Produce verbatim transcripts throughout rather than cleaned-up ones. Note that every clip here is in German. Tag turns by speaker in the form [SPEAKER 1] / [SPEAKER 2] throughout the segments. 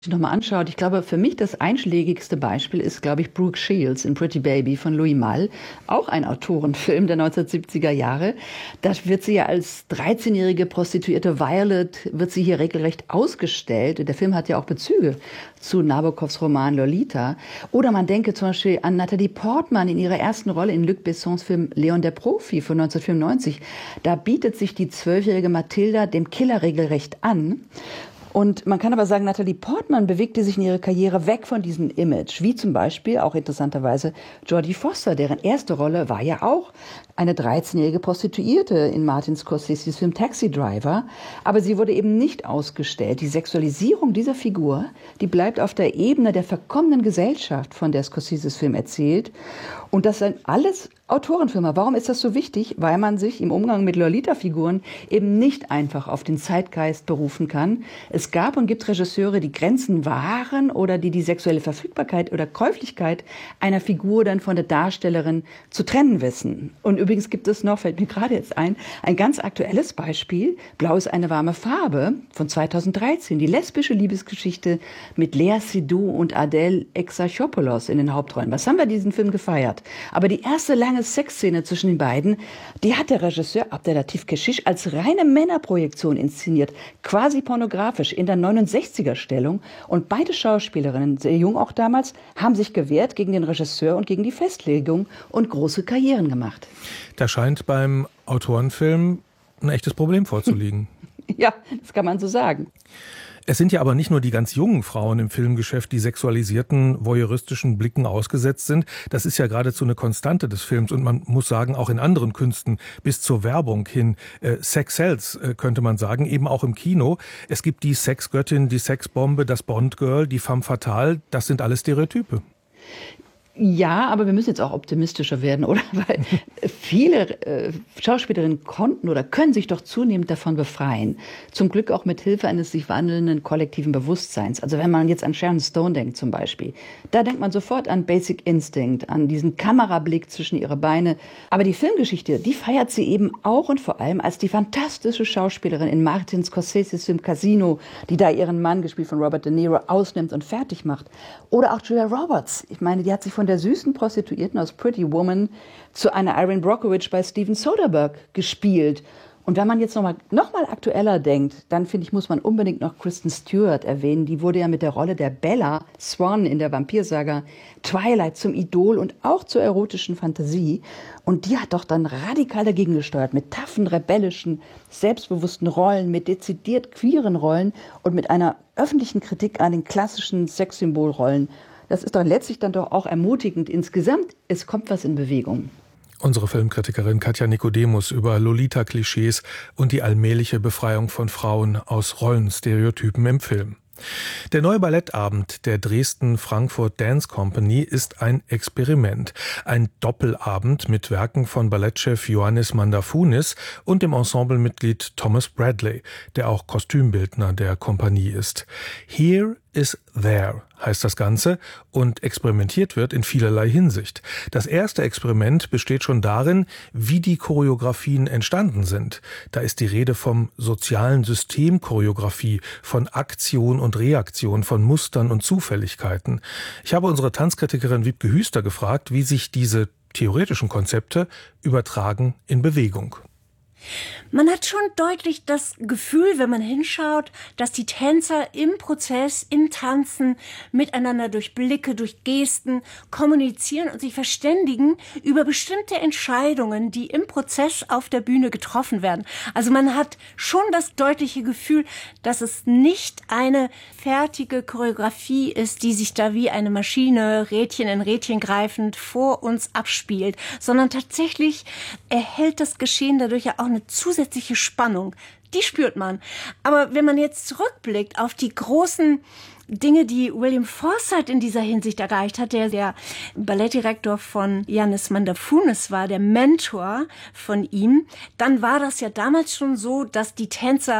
[SPEAKER 1] nochmal anschaut, ich glaube, für mich das einschlägigste Beispiel ist, glaube ich, Brooke Shields in Pretty Baby von Louis Malle, auch ein Autorenfilm der neunzehnhundertsiebziger Jahre. Da wird sie ja als dreizehnjährige Prostituierte Violet, wird sie hier regelrecht ausgestellt. Der Film hat ja auch Bezüge zu Nabokovs Roman Lolita. Oder man denke zum Beispiel an Natalie Portman in ihrer ersten Rolle in Luc Bessons Film Leon der Profi von neunzehnhundertfünfundneunzig. Da bietet sich die zwölfjährige Mathilda dem Killer regelrecht an. Und man kann aber sagen, Natalie Portman bewegte sich in ihrer Karriere weg von diesem Image, wie zum Beispiel auch interessanterweise Jodie Foster, deren erste Rolle war ja auch eine dreizehnjährige Prostituierte in Martin Scorseses Film Taxi Driver. Aber sie wurde eben nicht ausgestellt. Die Sexualisierung dieser Figur, die bleibt auf der Ebene der verkommenen Gesellschaft, von der Scorseses Film erzählt. Und das sind alles Autorenfilme. Warum ist das so wichtig? Weil man sich im Umgang mit Lolita-Figuren eben nicht einfach auf den Zeitgeist berufen kann. Es gab und gibt Regisseure, die Grenzen wahren oder die die sexuelle Verfügbarkeit oder Käuflichkeit einer Figur dann von der Darstellerin zu trennen wissen. Und übrigens gibt es noch, fällt mir gerade jetzt ein, ein ganz aktuelles Beispiel. Blau ist eine warme Farbe von zweitausenddreizehn. Die lesbische Liebesgeschichte mit Lea Seydoux und Adele Exarchopoulos in den Hauptrollen. Was haben wir diesen Film gefeiert? Aber die erste lange Sexszene zwischen den beiden, die hat der Regisseur Abdelatif Kechiche als reine Männerprojektion inszeniert, quasi pornografisch in der neunundsechziger-Stellung. Und beide Schauspielerinnen, sehr jung auch damals, haben sich gewehrt gegen den Regisseur und gegen die Festlegung und große Karrieren gemacht.
[SPEAKER 2] Da scheint beim Autorenfilm ein echtes Problem vorzuliegen.
[SPEAKER 1] Ja, das kann man so sagen.
[SPEAKER 2] Es sind ja aber nicht nur die ganz jungen Frauen im Filmgeschäft, die sexualisierten, voyeuristischen Blicken ausgesetzt sind. Das ist ja geradezu eine Konstante des Films und man muss sagen, auch in anderen Künsten bis zur Werbung hin. Äh, Sex sells, äh, könnte man sagen, eben auch im Kino. Es gibt die Sexgöttin, die Sexbombe, das Bond-Girl, die femme fatale. Das sind alles Stereotype.
[SPEAKER 1] Ja, aber wir müssen jetzt auch optimistischer werden, oder? Weil viele äh, Schauspielerinnen konnten oder können sich doch zunehmend davon befreien. Zum Glück auch mit Hilfe eines sich wandelnden kollektiven Bewusstseins. Also wenn man jetzt an Sharon Stone denkt zum Beispiel, da denkt man sofort an Basic Instinct, an diesen Kamerablick zwischen ihre Beine. Aber die Filmgeschichte, die feiert sie eben auch und vor allem als die fantastische Schauspielerin in Martin Scorseses Film Casino, die da ihren Mann, gespielt von Robert De Niro, ausnimmt und fertig macht. Oder auch Julia Roberts. Ich meine, die hat sich von der süßen Prostituierten aus Pretty Woman zu einer Erin Brockovich bei Steven Soderbergh gespielt. Und wenn man jetzt nochmal noch mal aktueller denkt, dann finde ich, muss man unbedingt noch Kristen Stewart erwähnen. Die wurde ja mit der Rolle der Bella Swan in der Vampirsaga Twilight zum Idol und auch zur erotischen Fantasie. Und die hat doch dann radikal dagegen gesteuert, mit taffen, rebellischen, selbstbewussten Rollen, mit dezidiert queeren Rollen und mit einer öffentlichen Kritik an den klassischen Sexsymbolrollen. Das ist doch letztlich dann doch auch ermutigend. Insgesamt, es kommt was in Bewegung.
[SPEAKER 2] Unsere Filmkritikerin Katja Nikodemus über Lolita-Klischees und die allmähliche Befreiung von Frauen aus Rollenstereotypen im Film. Der neue Ballettabend der Dresden-Frankfurt Dance Company ist ein Experiment. Ein Doppelabend mit Werken von Ballettchef Ioannis Mandafounis und dem Ensemblemitglied Thomas Bradley, der auch Kostümbildner der Kompanie ist. Here is There heißt das Ganze und experimentiert wird in vielerlei Hinsicht. Das erste Experiment besteht schon darin, wie die Choreografien entstanden sind. Da ist die Rede vom sozialen System Choreografie, von Aktion und Reaktion, von Mustern und Zufälligkeiten. Ich habe unsere Tanzkritikerin Wiebke Hüster gefragt, wie sich diese theoretischen Konzepte übertragen in Bewegung.
[SPEAKER 3] Man hat schon deutlich das Gefühl, wenn man hinschaut, dass die Tänzer im Prozess, im Tanzen miteinander durch Blicke, durch Gesten kommunizieren und sich verständigen über bestimmte Entscheidungen, die im Prozess auf der Bühne getroffen werden. Also man hat schon das deutliche Gefühl, dass es nicht eine fertige Choreografie ist, die sich da wie eine Maschine, Rädchen in Rädchen greifend vor uns abspielt, sondern tatsächlich erhält das Geschehen dadurch ja auch eine zusätzliche Spannung. Die spürt man. Aber wenn man jetzt zurückblickt auf die großen Dinge, die William Forsythe in dieser Hinsicht erreicht hat, der der Ballettdirektor von Ioannis Mandafounis war, der Mentor von ihm, dann war das ja damals schon so, dass die Tänzer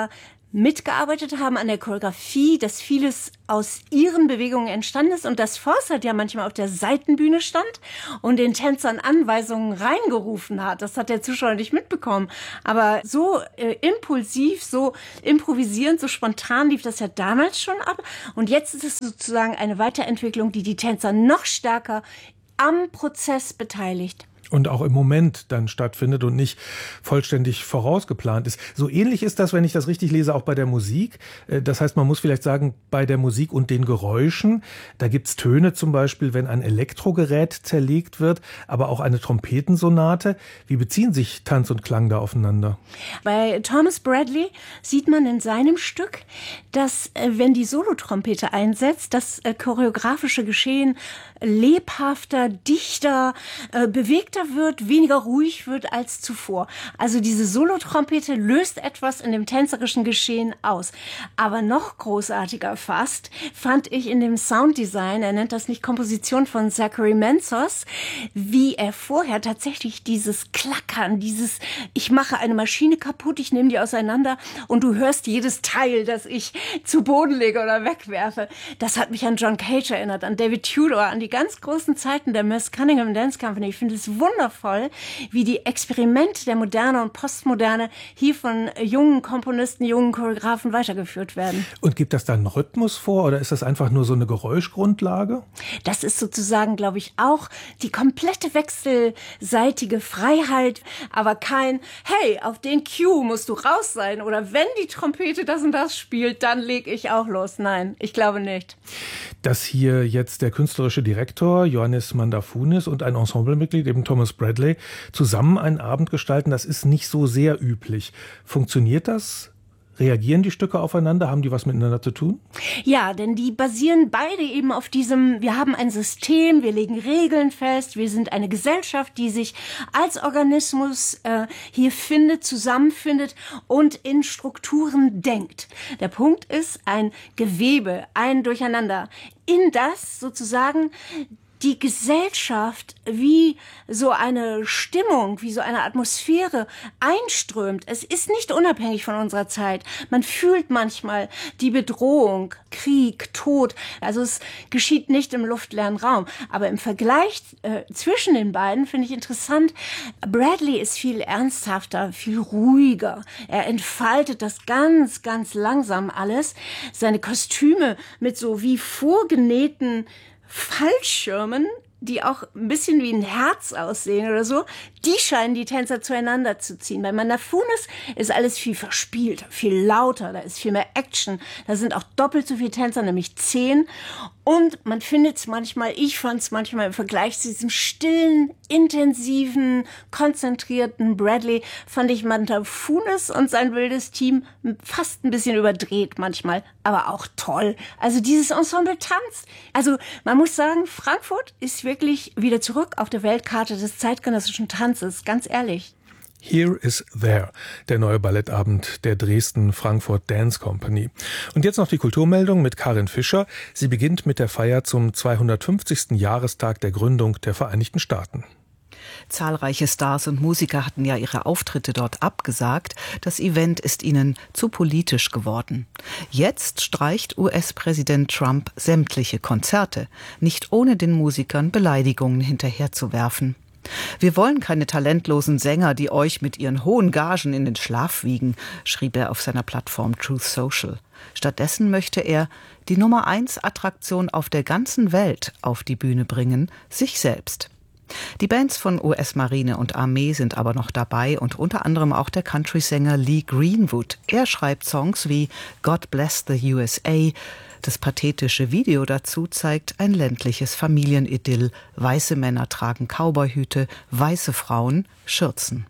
[SPEAKER 3] mitgearbeitet haben an der Choreografie, dass vieles aus ihren Bewegungen entstanden ist und dass Fawcett ja manchmal auf der Seitenbühne stand und den Tänzern Anweisungen reingerufen hat. Das hat der Zuschauer nicht mitbekommen. Aber so äh, impulsiv, so improvisierend, so spontan lief das ja damals schon ab. Und jetzt ist es sozusagen eine Weiterentwicklung, die die Tänzer noch stärker am Prozess beteiligt.
[SPEAKER 2] Und auch im Moment dann stattfindet und nicht vollständig vorausgeplant ist. So ähnlich ist das, wenn ich das richtig lese, auch bei der Musik. Das heißt, man muss vielleicht sagen, bei der Musik und den Geräuschen, da gibt's Töne zum Beispiel, wenn ein Elektrogerät zerlegt wird, aber auch eine Trompetensonate. Wie beziehen sich Tanz und Klang da aufeinander?
[SPEAKER 3] Bei Thomas Bradley sieht man in seinem Stück, dass, wenn die Solotrompete einsetzt, das choreografische Geschehen lebhafter, dichter, bewegter wird, weniger ruhig wird als zuvor. Also diese Solotrompete löst etwas in dem tänzerischen Geschehen aus. Aber noch großartiger fast fand ich in dem Sounddesign, er nennt das nicht Komposition von Zachary Menzos, wie er vorher tatsächlich dieses Klackern, dieses ich mache eine Maschine kaputt, ich nehme die auseinander und du hörst jedes Teil, das ich zu Boden lege oder wegwerfe. Das hat mich an John Cage erinnert, an David Tudor, an die ganz großen Zeiten der Merce Cunningham Dance Company. Ich finde es wundervoll, wie die Experimente der Moderne und Postmoderne hier von jungen Komponisten, jungen Choreografen weitergeführt werden.
[SPEAKER 2] Und gibt das dann einen Rhythmus vor oder ist das einfach nur so eine Geräuschgrundlage?
[SPEAKER 3] Das ist sozusagen, glaube ich, auch die komplette wechselseitige Freiheit, aber kein, hey, auf den Cue musst du raus sein oder wenn die Trompete das und das spielt, dann leg ich auch los. Nein, ich glaube nicht.
[SPEAKER 2] Dass hier jetzt der künstlerische Direktor Ioannis Mandafounis und ein Ensemblemitglied, eben Thomas Bradley, zusammen einen Abend gestalten, das ist nicht so sehr üblich. Funktioniert das? Reagieren die Stücke aufeinander? Haben die was miteinander zu tun?
[SPEAKER 3] Ja, denn die basieren beide eben auf diesem, wir haben ein System, wir legen Regeln fest, wir sind eine Gesellschaft, die sich als Organismus äh, hier findet, zusammenfindet und in Strukturen denkt. Der Punkt ist ein Gewebe, ein Durcheinander, in das sozusagen die Gesellschaft wie so eine Stimmung, wie so eine Atmosphäre einströmt. Es ist nicht unabhängig von unserer Zeit. Man fühlt manchmal die Bedrohung, Krieg, Tod. Also es geschieht nicht im luftleeren Raum. Aber im Vergleich äh, zwischen den beiden finde ich interessant, Bradley ist viel ernsthafter, viel ruhiger. Er entfaltet das ganz, ganz langsam alles. Seine Kostüme mit so wie vorgenähten Fallschirmen, die auch ein bisschen wie ein Herz aussehen oder so, die scheinen die Tänzer zueinander zu ziehen. Bei Mandafounis ist alles viel verspielter, viel lauter, da ist viel mehr Action. Da sind auch doppelt so viele Tänzer, nämlich zehn. Und man findet es manchmal, ich fand es manchmal im Vergleich zu diesem stillen, intensiven, konzentrierten Bradley, fand ich Mandafounis und sein wildes Team fast ein bisschen überdreht manchmal, aber auch toll. Also dieses Ensemble tanzt. Also man muss sagen, Frankfurt ist wirklich wieder zurück auf der Weltkarte des zeitgenössischen Tanzes, ganz ehrlich.
[SPEAKER 2] Here is There, der neue Ballettabend der Dresden-Frankfurt Dance Company. Und jetzt noch die Kulturmeldung mit Karin Fischer. Sie beginnt mit der Feier zum zweihundertfünfzigsten Jahrestag der Gründung der Vereinigten Staaten.
[SPEAKER 4] Zahlreiche Stars und Musiker hatten ja ihre Auftritte dort abgesagt. Das Event ist ihnen zu politisch geworden. Jetzt streicht U S-Präsident Trump sämtliche Konzerte, nicht ohne den Musikern Beleidigungen hinterherzuwerfen. Wir wollen keine talentlosen Sänger, die euch mit ihren hohen Gagen in den Schlaf wiegen, schrieb er auf seiner Plattform Truth Social. Stattdessen möchte er die Nummer eins Attraktion auf der ganzen Welt auf die Bühne bringen, sich selbst. Die Bands von U S-Marine und Armee sind aber noch dabei und unter anderem auch der Country-Sänger Lee Greenwood. Er schreibt Songs wie God Bless the U S A. Das pathetische Video dazu zeigt ein ländliches Familienidyll. Weiße Männer tragen Cowboyhüte, weiße Frauen Schürzen.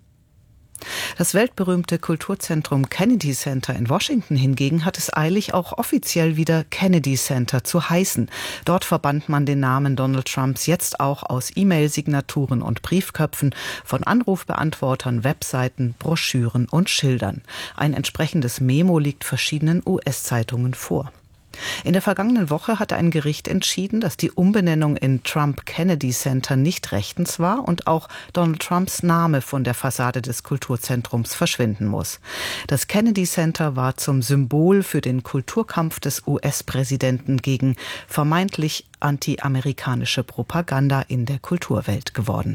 [SPEAKER 4] Das weltberühmte Kulturzentrum Kennedy Center in Washington hingegen hat es eilig, auch offiziell wieder Kennedy Center zu heißen. Dort verbannt man den Namen Donald Trumps jetzt auch aus E-Mail-Signaturen und Briefköpfen, von Anrufbeantwortern, Webseiten, Broschüren und Schildern. Ein entsprechendes Memo liegt verschiedenen U S-Zeitungen vor. In der vergangenen Woche hatte ein Gericht entschieden, dass die Umbenennung in Trump Kennedy Center nicht rechtens war und auch Donald Trumps Name von der Fassade des Kulturzentrums verschwinden muss. Das Kennedy Center war zum Symbol für den Kulturkampf des U S-Präsidenten gegen vermeintlich anti-amerikanische Propaganda in der Kulturwelt geworden.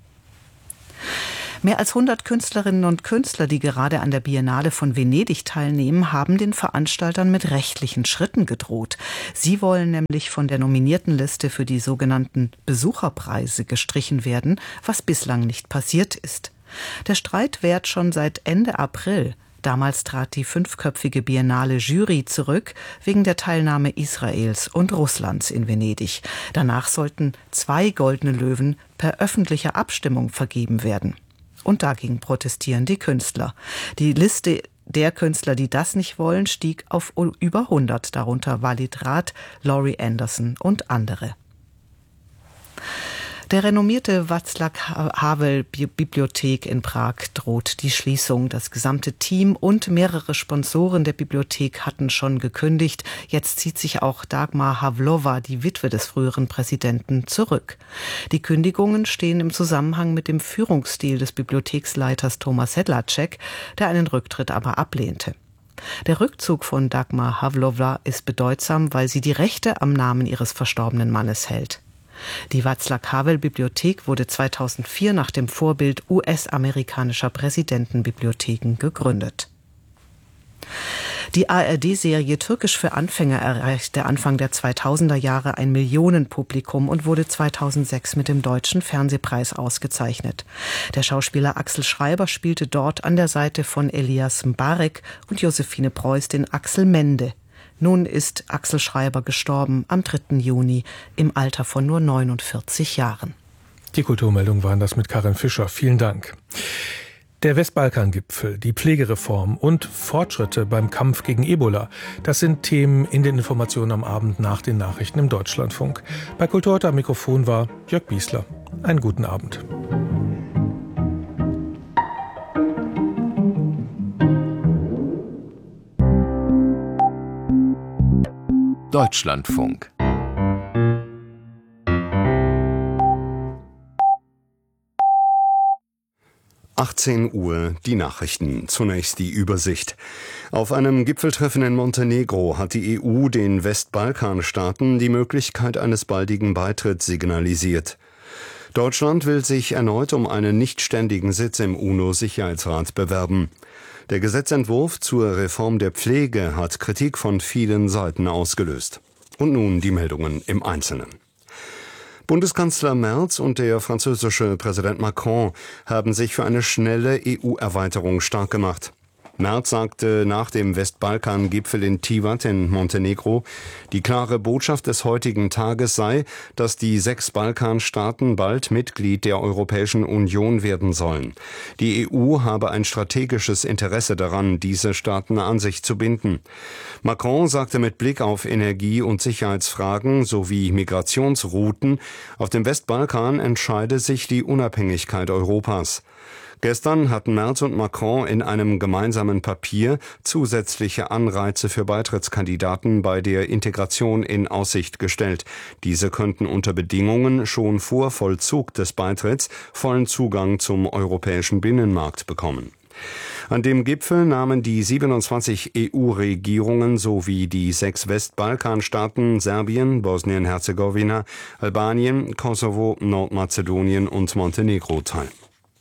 [SPEAKER 4] Mehr als hundert Künstlerinnen und Künstler, die gerade an der Biennale von Venedig teilnehmen, haben den Veranstaltern mit rechtlichen Schritten gedroht. Sie wollen nämlich von der Nominiertenliste für die sogenannten Besucherpreise gestrichen werden, was bislang nicht passiert ist. Der Streit währt schon seit Ende April. Damals trat die fünfköpfige Biennale-Jury zurück wegen der Teilnahme Israels und Russlands in Venedig. Danach sollten zwei Goldene Löwen per öffentlicher Abstimmung vergeben werden. Und dagegen protestieren die Künstler. Die Liste der Künstler, die das nicht wollen, stieg auf über hundert, darunter Walid Rath, Laurie Anderson und andere. Der renommierte Václav Havel Bibliothek in Prag droht die Schließung. Das gesamte Team und mehrere Sponsoren der Bibliothek hatten schon gekündigt. Jetzt zieht sich auch Dagmar Havlova, die Witwe des früheren Präsidenten, zurück. Die Kündigungen stehen im Zusammenhang mit dem Führungsstil des Bibliotheksleiters Thomas Sedlacek, der einen Rücktritt aber ablehnte. Der Rückzug von Dagmar Havlova ist bedeutsam, weil sie die Rechte am Namen ihres verstorbenen Mannes hält. Die Václav-Havel-Bibliothek wurde zweitausendvier nach dem Vorbild U S-amerikanischer Präsidentenbibliotheken gegründet. Die A R D-Serie Türkisch für Anfänger erreichte Anfang der zweitausender Jahre ein Millionenpublikum und wurde zweitausendsechs mit dem Deutschen Fernsehpreis ausgezeichnet. Der Schauspieler Axel Schreiber spielte dort an der Seite von Elias Mbarek und Josephine Preuß den Axel Mende. Nun ist Axel Schreiber gestorben am dritten Juni im Alter von nur neunundvierzig Jahren.
[SPEAKER 2] Die Kulturmeldungen waren das mit Karin Fischer. Vielen Dank. Der Westbalkan-Gipfel, die Pflegereform und Fortschritte beim Kampf gegen Ebola, das sind Themen in den Informationen am Abend nach den Nachrichten im Deutschlandfunk. Bei Kultur heute am Mikrofon war Jörg Biesler. Einen guten Abend.
[SPEAKER 5] Deutschlandfunk. achtzehn Uhr, die Nachrichten. Zunächst die Übersicht. Auf einem Gipfeltreffen in Montenegro hat die E U den Westbalkanstaaten die Möglichkeit eines baldigen Beitritts signalisiert. Deutschland will sich erneut um einen nichtständigen Sitz im UNO-Sicherheitsrat bewerben. Der Gesetzentwurf zur Reform der Pflege hat Kritik von vielen Seiten ausgelöst. Und nun die Meldungen im Einzelnen. Bundeskanzler Merz und der französische Präsident Macron haben sich für eine schnelle E U-Erweiterung stark gemacht. Merz sagte nach dem Westbalkan-Gipfel in Tivat in Montenegro, die klare Botschaft des heutigen Tages sei, dass die sechs Balkanstaaten bald Mitglied der Europäischen Union werden sollen. Die E U habe ein strategisches Interesse daran, diese Staaten an sich zu binden. Macron sagte mit Blick auf Energie- und Sicherheitsfragen sowie Migrationsrouten, auf dem Westbalkan entscheide sich die Unabhängigkeit Europas. Gestern hatten Merz und Macron in einem gemeinsamen Papier zusätzliche Anreize für Beitrittskandidaten bei der Integration in Aussicht gestellt. Diese könnten unter Bedingungen schon vor Vollzug des Beitritts vollen Zugang zum europäischen Binnenmarkt bekommen. An dem Gipfel nahmen die siebenundzwanzig E U-Regierungen sowie die sechs Westbalkanstaaten Serbien, Bosnien-Herzegowina, Albanien, Kosovo, Nordmazedonien und Montenegro teil.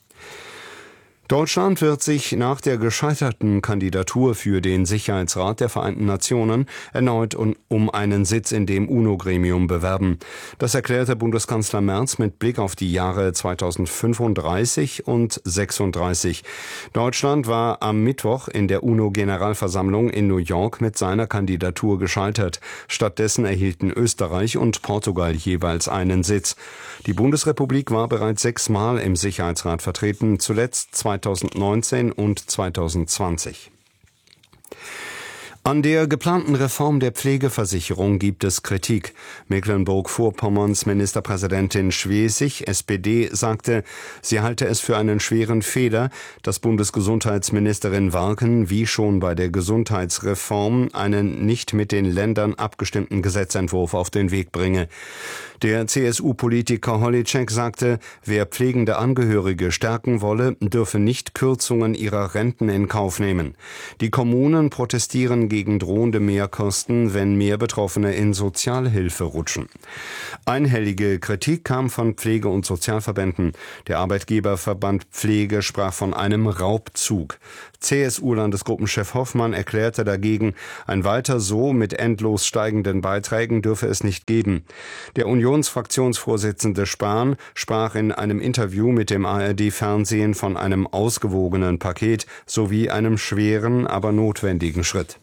[SPEAKER 5] Deutschland wird sich nach der gescheiterten Kandidatur für den Sicherheitsrat der Vereinten Nationen erneut um einen Sitz in dem UNO-Gremium bewerben. Das erklärte Bundeskanzler Merz mit Blick auf die Jahre zweitausendfünfunddreißig und sechsunddreißig. Deutschland war am Mittwoch in der UNO-Generalversammlung in New York mit seiner Kandidatur gescheitert. Stattdessen erhielten Österreich und Portugal jeweils einen Sitz. Die Bundesrepublik war bereits sechsmal im Sicherheitsrat vertreten, zuletzt zweitausendneunzehn und zweitausendzwanzig. An der geplanten Reform der Pflegeversicherung gibt es Kritik. Mecklenburg-Vorpommerns Ministerpräsidentin Schwesig, S P D, sagte, sie halte es für einen schweren Fehler, dass Bundesgesundheitsministerin Warken wie schon bei der Gesundheitsreform einen nicht mit den Ländern abgestimmten Gesetzentwurf auf den Weg bringe. Der C S U-Politiker Holitschek sagte, wer pflegende Angehörige stärken wolle, dürfe nicht Kürzungen ihrer Renten in Kauf nehmen. Die Kommunen protestieren gegen drohende Mehrkosten, wenn mehr Betroffene in Sozialhilfe rutschen. Einhellige Kritik kam von Pflege- und Sozialverbänden. Der Arbeitgeberverband Pflege sprach von einem Raubzug. C S U-Landesgruppenchef Hoffmann erklärte dagegen, ein weiter so mit endlos steigenden Beiträgen dürfe es nicht geben. Der Unionsfraktionsvorsitzende Spahn sprach in einem Interview mit dem A R D-Fernsehen von einem ausgewogenen Paket sowie einem schweren, aber notwendigen Schritt.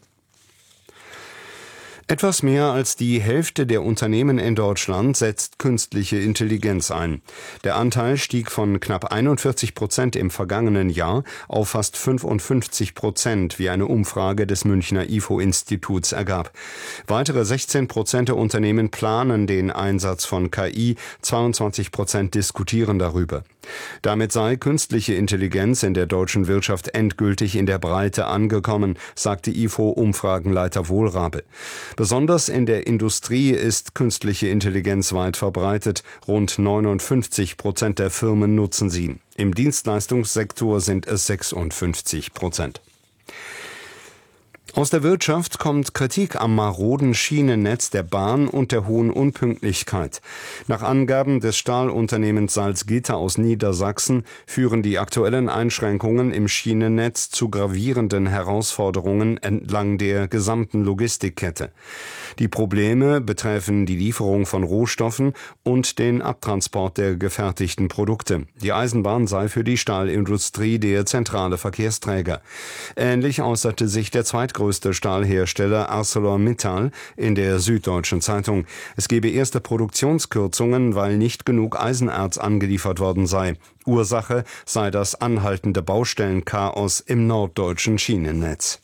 [SPEAKER 5] Etwas mehr als die Hälfte der Unternehmen in Deutschland setzt künstliche Intelligenz ein. Der Anteil stieg von knapp einundvierzig Prozent im vergangenen Jahr auf fast fünfundfünfzig Prozent, wie eine Umfrage des Münchner I F O-Instituts ergab. Weitere sechzehn Prozent der Unternehmen planen den Einsatz von K I, zweiundzwanzig Prozent diskutieren darüber. Damit sei künstliche Intelligenz in der deutschen Wirtschaft endgültig in der Breite angekommen, sagte I F O-Umfragenleiter Wohlrabe. Besonders in der Industrie ist künstliche Intelligenz weit verbreitet. Rund neunundfünfzig Prozent der Firmen nutzen sie. Im Dienstleistungssektor sind es sechsundfünfzig Prozent. Aus der Wirtschaft kommt Kritik am maroden Schienennetz der Bahn und der hohen Unpünktlichkeit. Nach Angaben des Stahlunternehmens Salzgitter aus Niedersachsen führen die aktuellen Einschränkungen im Schienennetz zu gravierenden Herausforderungen entlang der gesamten Logistikkette. Die Probleme betreffen die Lieferung von Rohstoffen und den Abtransport der gefertigten Produkte. Die Eisenbahn sei für die Stahlindustrie der zentrale Verkehrsträger. Ähnlich äußerte sich der zweitgrößte größte Stahlhersteller ArcelorMittal in der Süddeutschen Zeitung. Es gebe erste Produktionskürzungen, weil nicht genug Eisenerz angeliefert worden sei. Ursache sei das anhaltende Baustellenchaos im norddeutschen Schienennetz.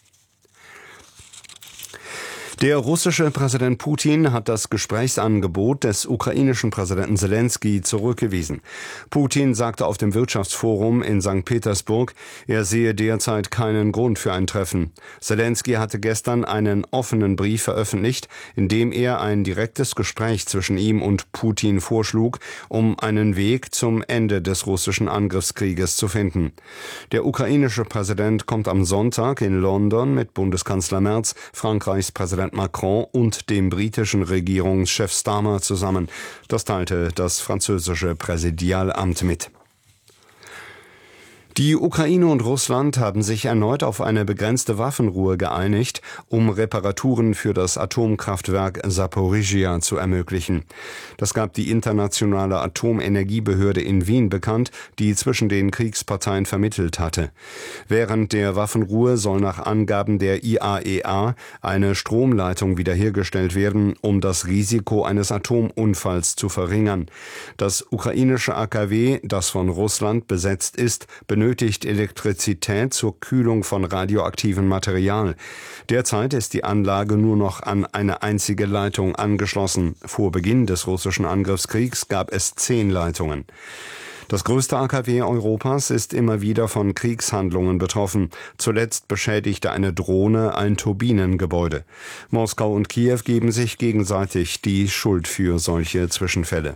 [SPEAKER 5] Der russische Präsident Putin hat das Gesprächsangebot des ukrainischen Präsidenten Selenskyj zurückgewiesen. Putin sagte auf dem Wirtschaftsforum in Sankt Petersburg, er sehe derzeit keinen Grund für ein Treffen. Selenskyj hatte gestern einen offenen Brief veröffentlicht, in dem er ein direktes Gespräch zwischen ihm und Putin vorschlug, um einen Weg zum Ende des russischen Angriffskrieges zu finden. Der ukrainische Präsident kommt am Sonntag in London mit Bundeskanzler Merz, Frankreichs Präsident Macron und dem britischen Regierungschef Starmer zusammen. Das teilte das französische Präsidialamt mit. Die Ukraine und Russland haben sich erneut auf eine begrenzte Waffenruhe geeinigt, um Reparaturen für das Atomkraftwerk Saporizhia zu ermöglichen. Das gab die internationale Atomenergiebehörde in Wien bekannt, die zwischen den Kriegsparteien vermittelt hatte. Während der Waffenruhe soll nach Angaben der I A E A eine Stromleitung wiederhergestellt werden, um das Risiko eines Atomunfalls zu verringern. Das ukrainische A K W, das von Russland besetzt ist, benötigt Elektrizität zur Kühlung von radioaktivem Material. Derzeit ist die Anlage nur noch an eine einzige Leitung angeschlossen. Vor Beginn des russischen Angriffskriegs gab es zehn Leitungen. Das größte A K W Europas ist immer wieder von Kriegshandlungen betroffen. Zuletzt beschädigte eine Drohne ein Turbinengebäude. Moskau und Kiew geben sich gegenseitig die Schuld für solche Zwischenfälle.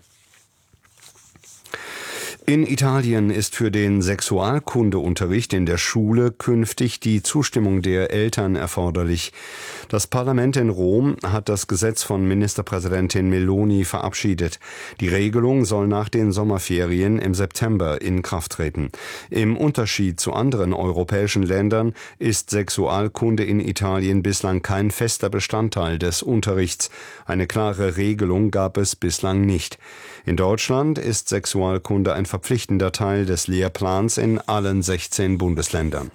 [SPEAKER 5] In Italien ist für den Sexualkundeunterricht in der Schule künftig die Zustimmung der Eltern erforderlich. Das Parlament in Rom hat das Gesetz von Ministerpräsidentin Meloni verabschiedet. Die Regelung soll nach den Sommerferien im September in Kraft treten. Im Unterschied zu anderen europäischen Ländern ist Sexualkunde in Italien bislang kein fester Bestandteil des Unterrichts. Eine klare Regelung gab es bislang nicht. In Deutschland ist Sexualkunde ein verpflichtender Teil des Lehrplans in allen sechzehn Bundesländern.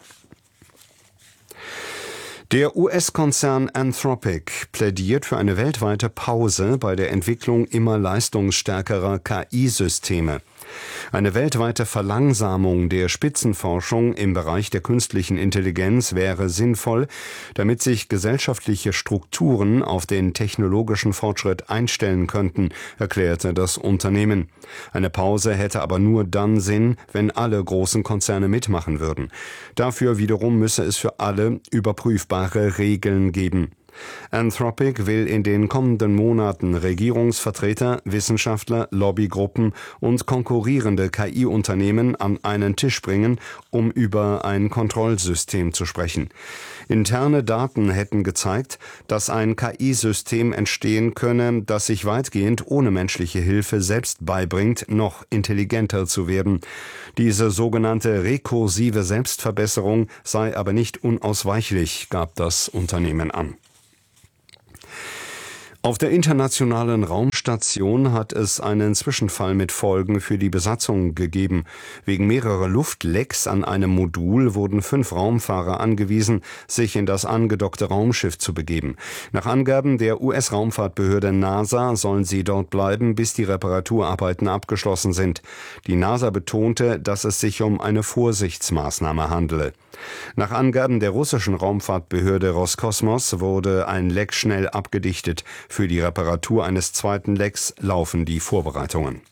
[SPEAKER 5] Der U S-Konzern Anthropic plädiert für eine weltweite Pause bei der Entwicklung immer leistungsstärkerer K I-Systeme. Eine weltweite Verlangsamung der Spitzenforschung im Bereich der künstlichen Intelligenz wäre sinnvoll, damit sich gesellschaftliche Strukturen auf den technologischen Fortschritt einstellen könnten, erklärte das Unternehmen. Eine Pause hätte aber nur dann Sinn, wenn alle großen Konzerne mitmachen würden. Dafür wiederum müsse es für alle überprüfbare Regeln geben. Anthropic will in den kommenden Monaten Regierungsvertreter, Wissenschaftler, Lobbygruppen und konkurrierende K I-Unternehmen an einen Tisch bringen, um über ein Kontrollsystem zu sprechen. Interne Daten hätten gezeigt, dass ein K I-System entstehen könne, das sich weitgehend ohne menschliche Hilfe selbst beibringt, noch intelligenter zu werden. Diese sogenannte rekursive Selbstverbesserung sei aber nicht unausweichlich, gab das Unternehmen an. Auf der internationalen Raumstation hat es einen Zwischenfall mit Folgen für die Besatzung gegeben. Wegen mehrerer Luftlecks an einem Modul wurden fünf Raumfahrer angewiesen, sich in das angedockte Raumschiff zu begeben. Nach Angaben der U S-Raumfahrtbehörde NASA sollen sie dort bleiben, bis die Reparaturarbeiten abgeschlossen sind. Die NASA betonte, dass es sich um eine Vorsichtsmaßnahme handele. Nach Angaben der russischen Raumfahrtbehörde Roskosmos wurde ein Leck schnell abgedichtet. Für die Reparatur eines zweiten Lecks laufen die Vorbereitungen.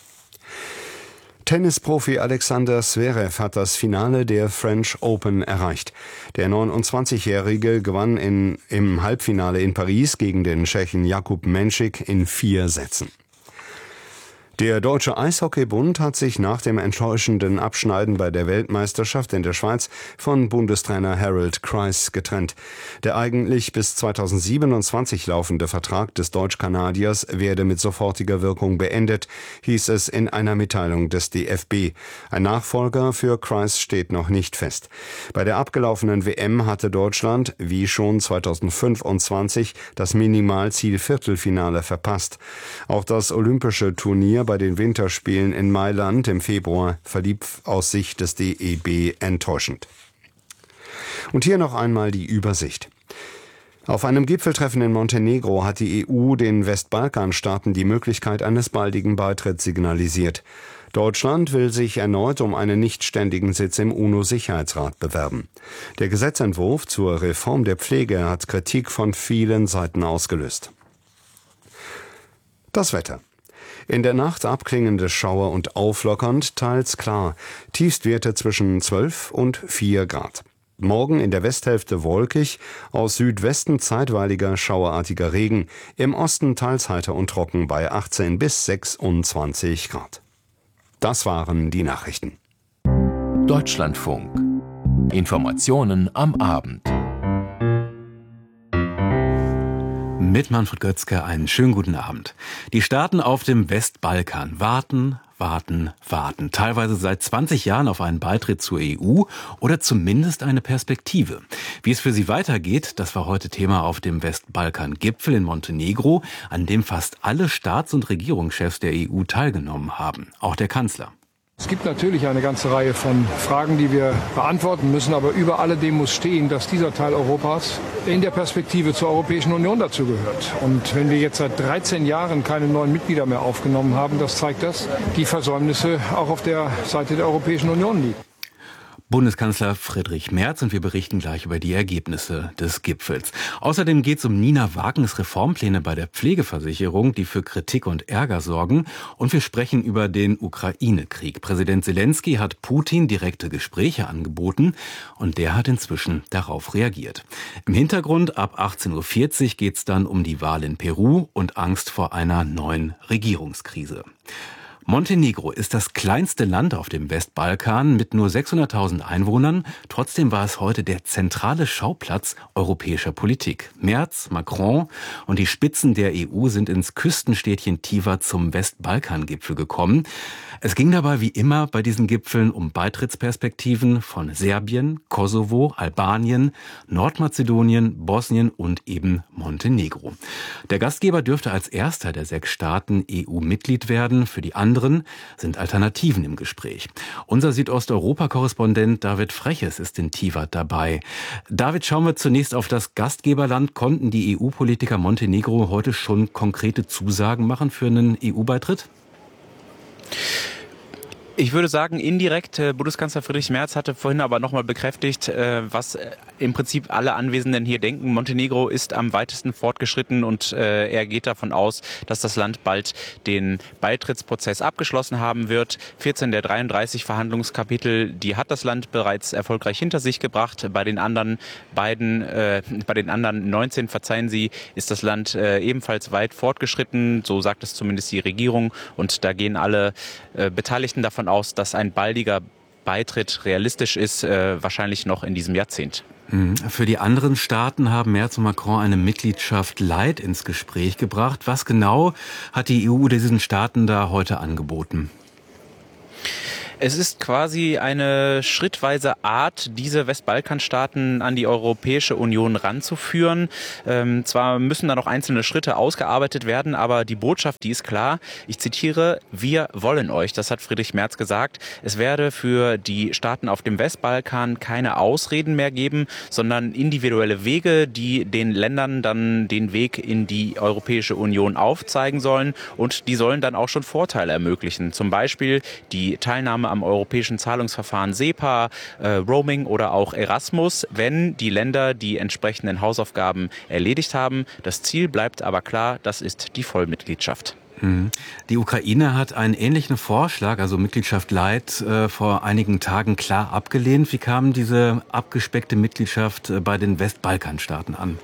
[SPEAKER 5] Tennisprofi Alexander Zverev hat das Finale der French Open erreicht. Der neunundzwanzigjährige gewann in, im Halbfinale in Paris gegen den Tschechen Jakub Menšík in vier Sätzen. Der Deutsche Eishockeybund hat sich nach dem enttäuschenden Abschneiden bei der Weltmeisterschaft in der Schweiz von Bundestrainer Harold Kreis getrennt. Der eigentlich bis zweitausendsiebenundzwanzig laufende Vertrag des Deutsch-Kanadiers werde mit sofortiger Wirkung beendet, hieß es in einer Mitteilung des D F B. Ein Nachfolger für Kreis steht noch nicht fest. Bei der abgelaufenen W M hatte Deutschland, wie schon zweitausendfünfundzwanzig, das Minimalziel Viertelfinale verpasst. Auch das olympische Turnier bei den Winterspielen in Mailand im Februar verlief aus Sicht des D E B enttäuschend. Und hier noch einmal die Übersicht. Auf einem Gipfeltreffen in Montenegro hat die E U den Westbalkanstaaten die Möglichkeit eines baldigen Beitritts signalisiert. Deutschland will sich erneut um einen nichtständigen Sitz im UNO-Sicherheitsrat bewerben. Der Gesetzentwurf zur Reform der Pflege hat Kritik von vielen Seiten ausgelöst. Das Wetter. In der Nacht abklingende Schauer und auflockernd, teils klar. Tiefstwerte zwischen zwölf und vier Grad. Morgen in der Westhälfte wolkig, aus Südwesten zeitweiliger schauerartiger Regen, im Osten teils heiter und trocken bei achtzehn bis sechsundzwanzig Grad. Das waren die Nachrichten.
[SPEAKER 6] Deutschlandfunk. Informationen am Abend.
[SPEAKER 7] Mit Manfred Götzke einen schönen guten Abend. Die Staaten auf dem Westbalkan warten, warten, warten. Teilweise seit zwanzig Jahren auf einen Beitritt zur E U oder zumindest eine Perspektive. Wie es für sie weitergeht, das war heute Thema auf dem Westbalkan-Gipfel in Montenegro, an dem fast alle Staats- und Regierungschefs der E U teilgenommen haben. Auch der Kanzler.
[SPEAKER 8] Es gibt natürlich eine ganze Reihe von Fragen, die wir beantworten müssen, aber über alledem muss stehen, dass dieser Teil Europas in der Perspektive zur Europäischen Union dazugehört. Und wenn wir jetzt seit dreizehn Jahren keine neuen Mitglieder mehr aufgenommen haben, das zeigt, dass die Versäumnisse auch auf der Seite der Europäischen Union liegen.
[SPEAKER 7] Bundeskanzler Friedrich Merz, und wir berichten gleich über die Ergebnisse des Gipfels. Außerdem geht es um Nina Wagens Reformpläne bei der Pflegeversicherung, die für Kritik und Ärger sorgen. Und wir sprechen über den Ukraine-Krieg. Präsident Selenskyj hat Putin direkte Gespräche angeboten und der hat inzwischen darauf reagiert. Im Hintergrund ab achtzehn Uhr vierzig geht es dann um die Wahl in Peru und Angst vor einer neuen Regierungskrise. Montenegro ist das kleinste Land auf dem Westbalkan mit nur sechshunderttausend Einwohnern. Trotzdem war es heute der zentrale Schauplatz europäischer Politik. Merz, Macron und die Spitzen der E U sind ins Küstenstädtchen Tivar zum Westbalkan-Gipfel gekommen. Es ging dabei wie immer bei diesen Gipfeln um Beitrittsperspektiven von Serbien, Kosovo, Albanien, Nordmazedonien, Bosnien und eben Montenegro. Der Gastgeber dürfte als erster der sechs Staaten E U-Mitglied werden. Für die anderen sind Alternativen im Gespräch. Unser Südosteuropa-Korrespondent David Freches ist in Tivar dabei. David, schauen wir zunächst auf das Gastgeberland. Konnten die E U-Politiker Montenegro heute schon konkrete Zusagen machen für einen E U-Beitritt?
[SPEAKER 9] Ich würde sagen, indirekt. Bundeskanzler Friedrich Merz hatte vorhin aber nochmal bekräftigt, was im Prinzip alle Anwesenden hier denken. Montenegro ist am weitesten fortgeschritten und er geht davon aus, dass das Land bald den Beitrittsprozess abgeschlossen haben wird. vierzehn der dreiunddreißig Verhandlungskapitel, die hat das Land bereits erfolgreich hinter sich gebracht. Bei den anderen beiden, äh, bei den anderen neunzehn, verzeihen Sie, ist das Land äh, ebenfalls weit fortgeschritten. So sagt es zumindest die Regierung. Und da gehen alle äh, Beteiligten davon aus, dass ein baldiger Beitritt realistisch ist, äh, wahrscheinlich noch in diesem Jahrzehnt.
[SPEAKER 7] Für die anderen Staaten haben Merz und Macron eine Mitgliedschaft Light ins Gespräch gebracht. Was genau hat die E U diesen Staaten da heute angeboten?
[SPEAKER 9] Es ist quasi eine schrittweise Art, diese Westbalkanstaaten an die Europäische Union ranzuführen. Ähm, zwar müssen da noch einzelne Schritte ausgearbeitet werden, aber die Botschaft, die ist klar. Ich zitiere, wir wollen euch, das hat Friedrich Merz gesagt. Es werde für die Staaten auf dem Westbalkan keine Ausreden mehr geben, sondern individuelle Wege, die den Ländern dann den Weg in die Europäische Union aufzeigen sollen. Und die sollen dann auch schon Vorteile ermöglichen. Zum Beispiel die Teilnahme am europäischen Zahlungsverfahren SEPA, äh, Roaming oder auch Erasmus, wenn die Länder die entsprechenden Hausaufgaben erledigt haben. Das Ziel bleibt aber klar, das ist die Vollmitgliedschaft.
[SPEAKER 7] Die Ukraine hat einen ähnlichen Vorschlag, also Mitgliedschaft Light, äh, vor einigen Tagen klar abgelehnt. Wie kam diese abgespeckte Mitgliedschaft bei den Westbalkanstaaten an?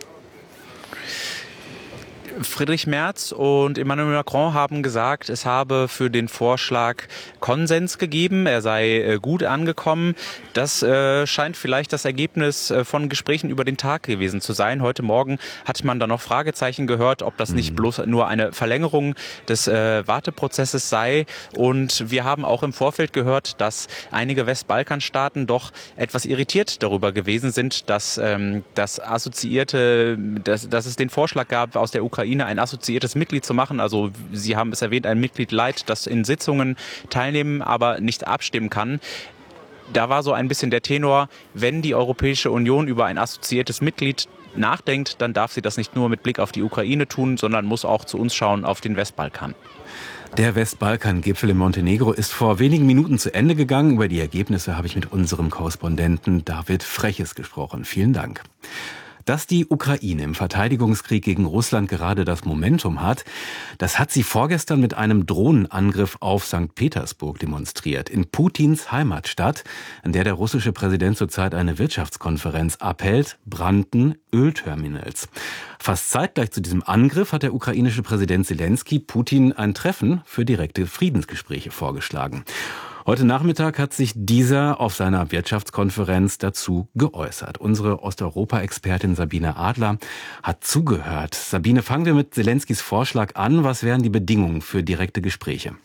[SPEAKER 9] Friedrich Merz und Emmanuel Macron haben gesagt, es habe für den Vorschlag Konsens gegeben, er sei gut angekommen. Das äh, scheint vielleicht das Ergebnis von Gesprächen über den Tag gewesen zu sein. Heute Morgen hat man da noch Fragezeichen gehört, ob das nicht bloß nur eine Verlängerung des äh, Warteprozesses sei. Und wir haben auch im Vorfeld gehört, dass einige Westbalkanstaaten doch etwas irritiert darüber gewesen sind, dass ähm, das assoziierte, dass, dass es den Vorschlag gab, aus der Ukraine ein assoziiertes Mitglied zu machen. Also Sie haben es erwähnt, ein Mitglied Light, das in Sitzungen teilnehmen, aber nicht abstimmen kann. Da war so ein bisschen der Tenor, wenn die Europäische Union über ein assoziiertes Mitglied nachdenkt, dann darf sie das nicht nur mit Blick auf die Ukraine tun, sondern muss auch zu uns schauen auf den Westbalkan.
[SPEAKER 7] Der Westbalkan-Gipfel in Montenegro ist vor wenigen Minuten zu Ende gegangen. Über die Ergebnisse habe ich mit unserem Korrespondenten David Freches gesprochen. Vielen Dank. Dass die Ukraine im Verteidigungskrieg gegen Russland gerade das Momentum hat, das hat sie vorgestern mit einem Drohnenangriff auf Sankt Petersburg demonstriert, in Putins Heimatstadt, an der der russische Präsident zurzeit eine Wirtschaftskonferenz abhält, brannten Ölterminals. Fast zeitgleich zu diesem Angriff hat der ukrainische Präsident Zelensky Putin ein Treffen für direkte Friedensgespräche vorgeschlagen. Heute Nachmittag hat sich dieser auf seiner Wirtschaftskonferenz dazu geäußert. Unsere Osteuropa-Expertin Sabine Adler hat zugehört. Sabine, fangen wir mit Zelenskys Vorschlag an. Was wären die Bedingungen für direkte Gespräche?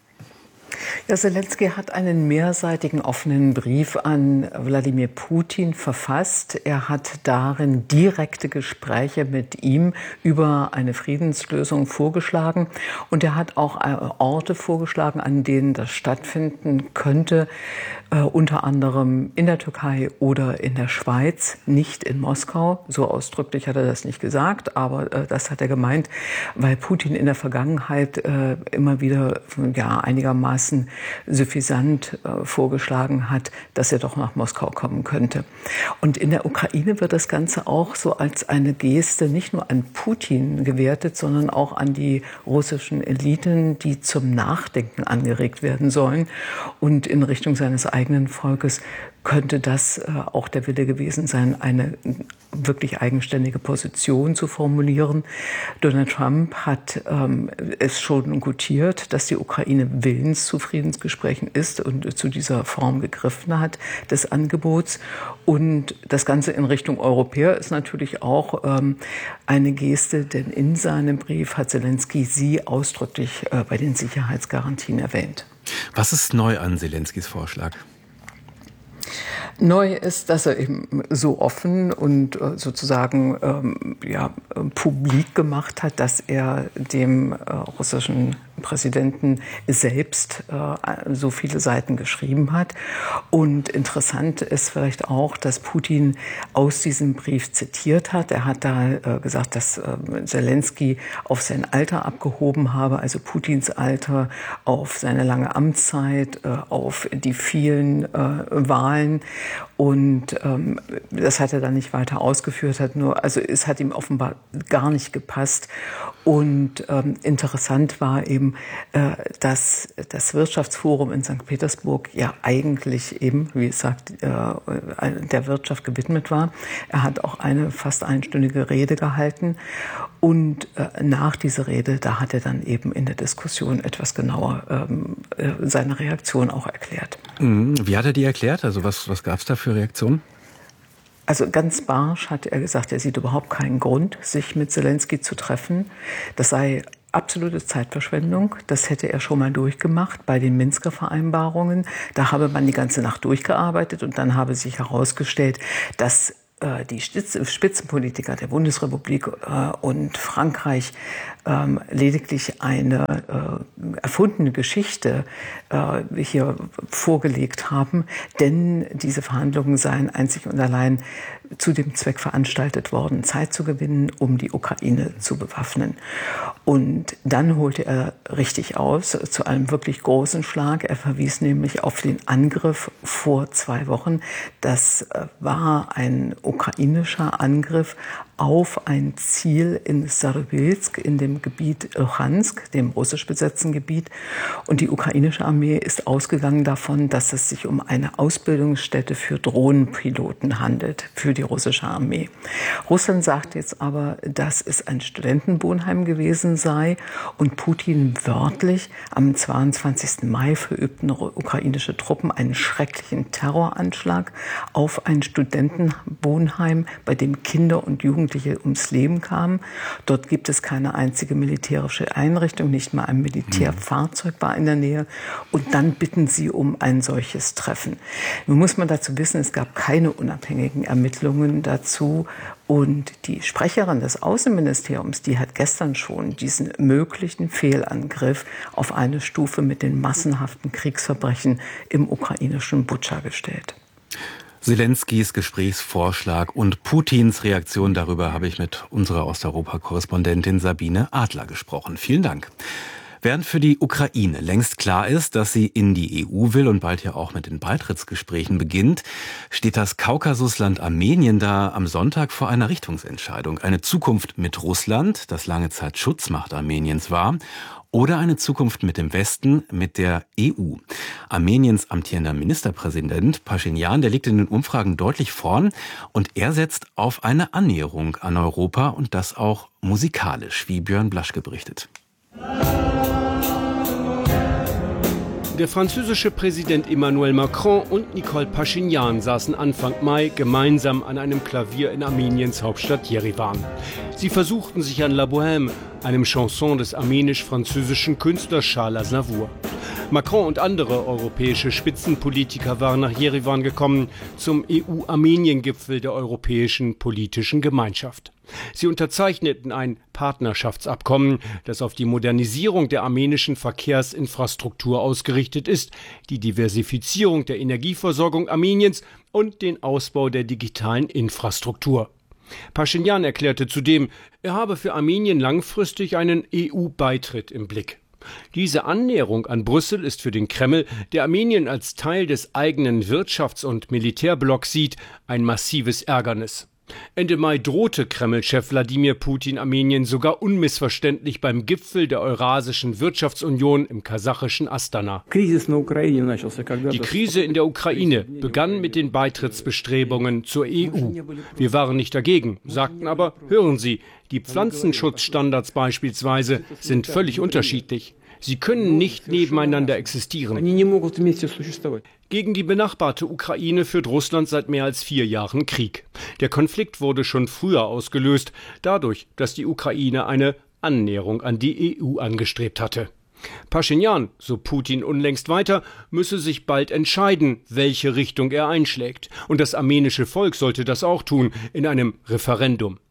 [SPEAKER 10] Ja, Zelensky hat einen mehrseitigen offenen Brief an Wladimir Putin verfasst. Er hat darin direkte Gespräche mit ihm über eine Friedenslösung vorgeschlagen. Und er hat auch Orte vorgeschlagen, an denen das stattfinden könnte, äh, unter anderem in der Türkei oder in der Schweiz, nicht in Moskau. So ausdrücklich hat er das nicht gesagt, aber äh, das hat er gemeint, weil Putin in der Vergangenheit äh, immer wieder ja, einigermaßen suffisant äh, vorgeschlagen hat, dass er doch nach Moskau kommen könnte. Und in der Ukraine wird das Ganze auch so als eine Geste nicht nur an Putin gewertet, sondern auch an die russischen Eliten, die zum Nachdenken angeregt werden sollen. Und in Richtung seines eigenen Volkes könnte das äh, auch der Wille gewesen sein, eine wirklich eigenständige Position zu formulieren. Donald Trump hat ähm, es schon gutiert, dass die Ukraine willens zu Friedensgesprächen ist und zu dieser Form gegriffen hat des Angebots. Und das Ganze in Richtung Europäer ist natürlich auch ähm, eine Geste, denn in seinem Brief hat Zelensky sie ausdrücklich äh, bei den Sicherheitsgarantien erwähnt.
[SPEAKER 7] Was ist neu an Zelenskys Vorschlag?
[SPEAKER 10] Neu ist, dass er eben so offen und sozusagen ähm, ja, publik gemacht hat, dass er dem äh, russischen Präsidenten selbst äh, so viele Seiten geschrieben hat. Und interessant ist vielleicht auch, dass Putin aus diesem Brief zitiert hat. Er hat da äh, gesagt, dass äh, Zelensky auf sein Alter abgehoben habe, also Putins Alter, auf seine lange Amtszeit, äh, auf die vielen äh, Wahlen. Und ähm, das hat er dann nicht weiter ausgeführt, hat nur, also es hat ihm offenbar gar nicht gepasst. Und ähm, interessant war eben, äh, dass das Wirtschaftsforum in Sankt Petersburg ja eigentlich eben, wie gesagt, äh, der Wirtschaft gewidmet war. Er hat auch eine fast einstündige Rede gehalten. Und äh, nach dieser Rede, da hat er dann eben in der Diskussion etwas genauer ähm, äh, seine Reaktion auch erklärt.
[SPEAKER 7] Wie hat er die erklärt? Also was, was gab es da für Reaktionen?
[SPEAKER 10] Also ganz barsch hat er gesagt, er sieht überhaupt keinen Grund, sich mit Zelensky zu treffen. Das sei absolute Zeitverschwendung. Das hätte er schon mal durchgemacht bei den Minsker Vereinbarungen. Da habe man die ganze Nacht durchgearbeitet und dann habe sich herausgestellt, dass die Spitzenpolitiker der Bundesrepublik äh, und Frankreich ähm, lediglich eine äh, erfundene Geschichte äh, hier vorgelegt haben, denn diese Verhandlungen seien einzig und allein zu dem Zweck veranstaltet worden, Zeit zu gewinnen, um die Ukraine zu bewaffnen. Und dann holte er richtig aus zu einem wirklich großen Schlag. Er verwies nämlich auf den Angriff vor zwei Wochen. Das war ein ukrainischer Angriff auf ein Ziel in Sarybelsk, in dem Gebiet Luhansk, dem russisch besetzten Gebiet. Und die ukrainische Armee ist ausgegangen davon, dass es sich um eine Ausbildungsstätte für Drohnenpiloten handelt, für die russische Armee. Russland sagt jetzt aber, dass es ein Studentenwohnheim gewesen sei und Putin wörtlich am zweiundzwanzigsten Mai verübten ukrainische Truppen einen schrecklichen Terroranschlag auf ein Studentenwohnheim, bei dem Kinder und Jugendliche ums Leben kamen. Dort gibt es keine einzige militärische Einrichtung, nicht mal ein Militärfahrzeug war in der Nähe. Und dann bitten sie um ein solches Treffen. Nun muss man dazu wissen, es gab keine unabhängigen Ermittlungen dazu. Und die Sprecherin des Außenministeriums, die hat gestern schon diesen möglichen Fehlangriff auf eine Stufe mit den massenhaften Kriegsverbrechen im ukrainischen Butscha gestellt.
[SPEAKER 7] Zelenskys Gesprächsvorschlag und Putins Reaktion, darüber habe ich mit unserer Osteuropa-Korrespondentin Sabine Adler gesprochen. Vielen Dank. Während für die Ukraine längst klar ist, dass sie in die E U will und bald ja auch mit den Beitrittsgesprächen beginnt, steht das Kaukasusland Armenien da am Sonntag vor einer Richtungsentscheidung. Eine Zukunft mit Russland, das lange Zeit Schutzmacht Armeniens war, oder eine Zukunft mit dem Westen, mit der E U. Armeniens amtierender Ministerpräsident Pashinyan, der liegt in den Umfragen deutlich vorn und er setzt auf eine Annäherung an Europa und das auch musikalisch, wie Björn Blaschke berichtet.
[SPEAKER 11] Der französische Präsident Emmanuel Macron und Nicole Pashinyan saßen Anfang Mai gemeinsam an einem Klavier in Armeniens Hauptstadt Jerewan. Sie versuchten sich an La Bohème, einem Chanson des armenisch-französischen Künstlers Charles Aznavour. Macron und andere europäische Spitzenpolitiker waren nach Jerewan gekommen zum E U-Armenien-Gipfel der Europäischen Politischen Gemeinschaft. Sie unterzeichneten ein Partnerschaftsabkommen, das auf die Modernisierung der armenischen Verkehrsinfrastruktur ausgerichtet ist, die Diversifizierung der Energieversorgung Armeniens und den Ausbau der digitalen Infrastruktur. Pashinyan erklärte zudem, er habe für Armenien langfristig einen E U-Beitritt im Blick. Diese Annäherung an Brüssel ist für den Kreml, der Armenien als Teil des eigenen Wirtschafts- und Militärblocks sieht, ein massives Ärgernis. Ende Mai drohte Kreml-Chef Wladimir Putin Armenien sogar unmissverständlich beim Gipfel der Eurasischen Wirtschaftsunion im kasachischen Astana. Die Krise in der Ukraine begann mit den Beitrittsbestrebungen zur E U. Wir waren nicht dagegen, sagten aber, hören Sie, die Pflanzenschutzstandards beispielsweise sind völlig unterschiedlich. Sie können nicht nebeneinander existieren. Gegen die benachbarte Ukraine führt Russland seit mehr als vier Jahren Krieg. Der Konflikt wurde schon früher ausgelöst, dadurch, dass die Ukraine eine Annäherung an die E U angestrebt hatte. Pashinyan, so Putin unlängst weiter, müsse sich bald entscheiden, welche Richtung er einschlägt. Und das armenische Volk sollte das auch tun, in einem Referendum.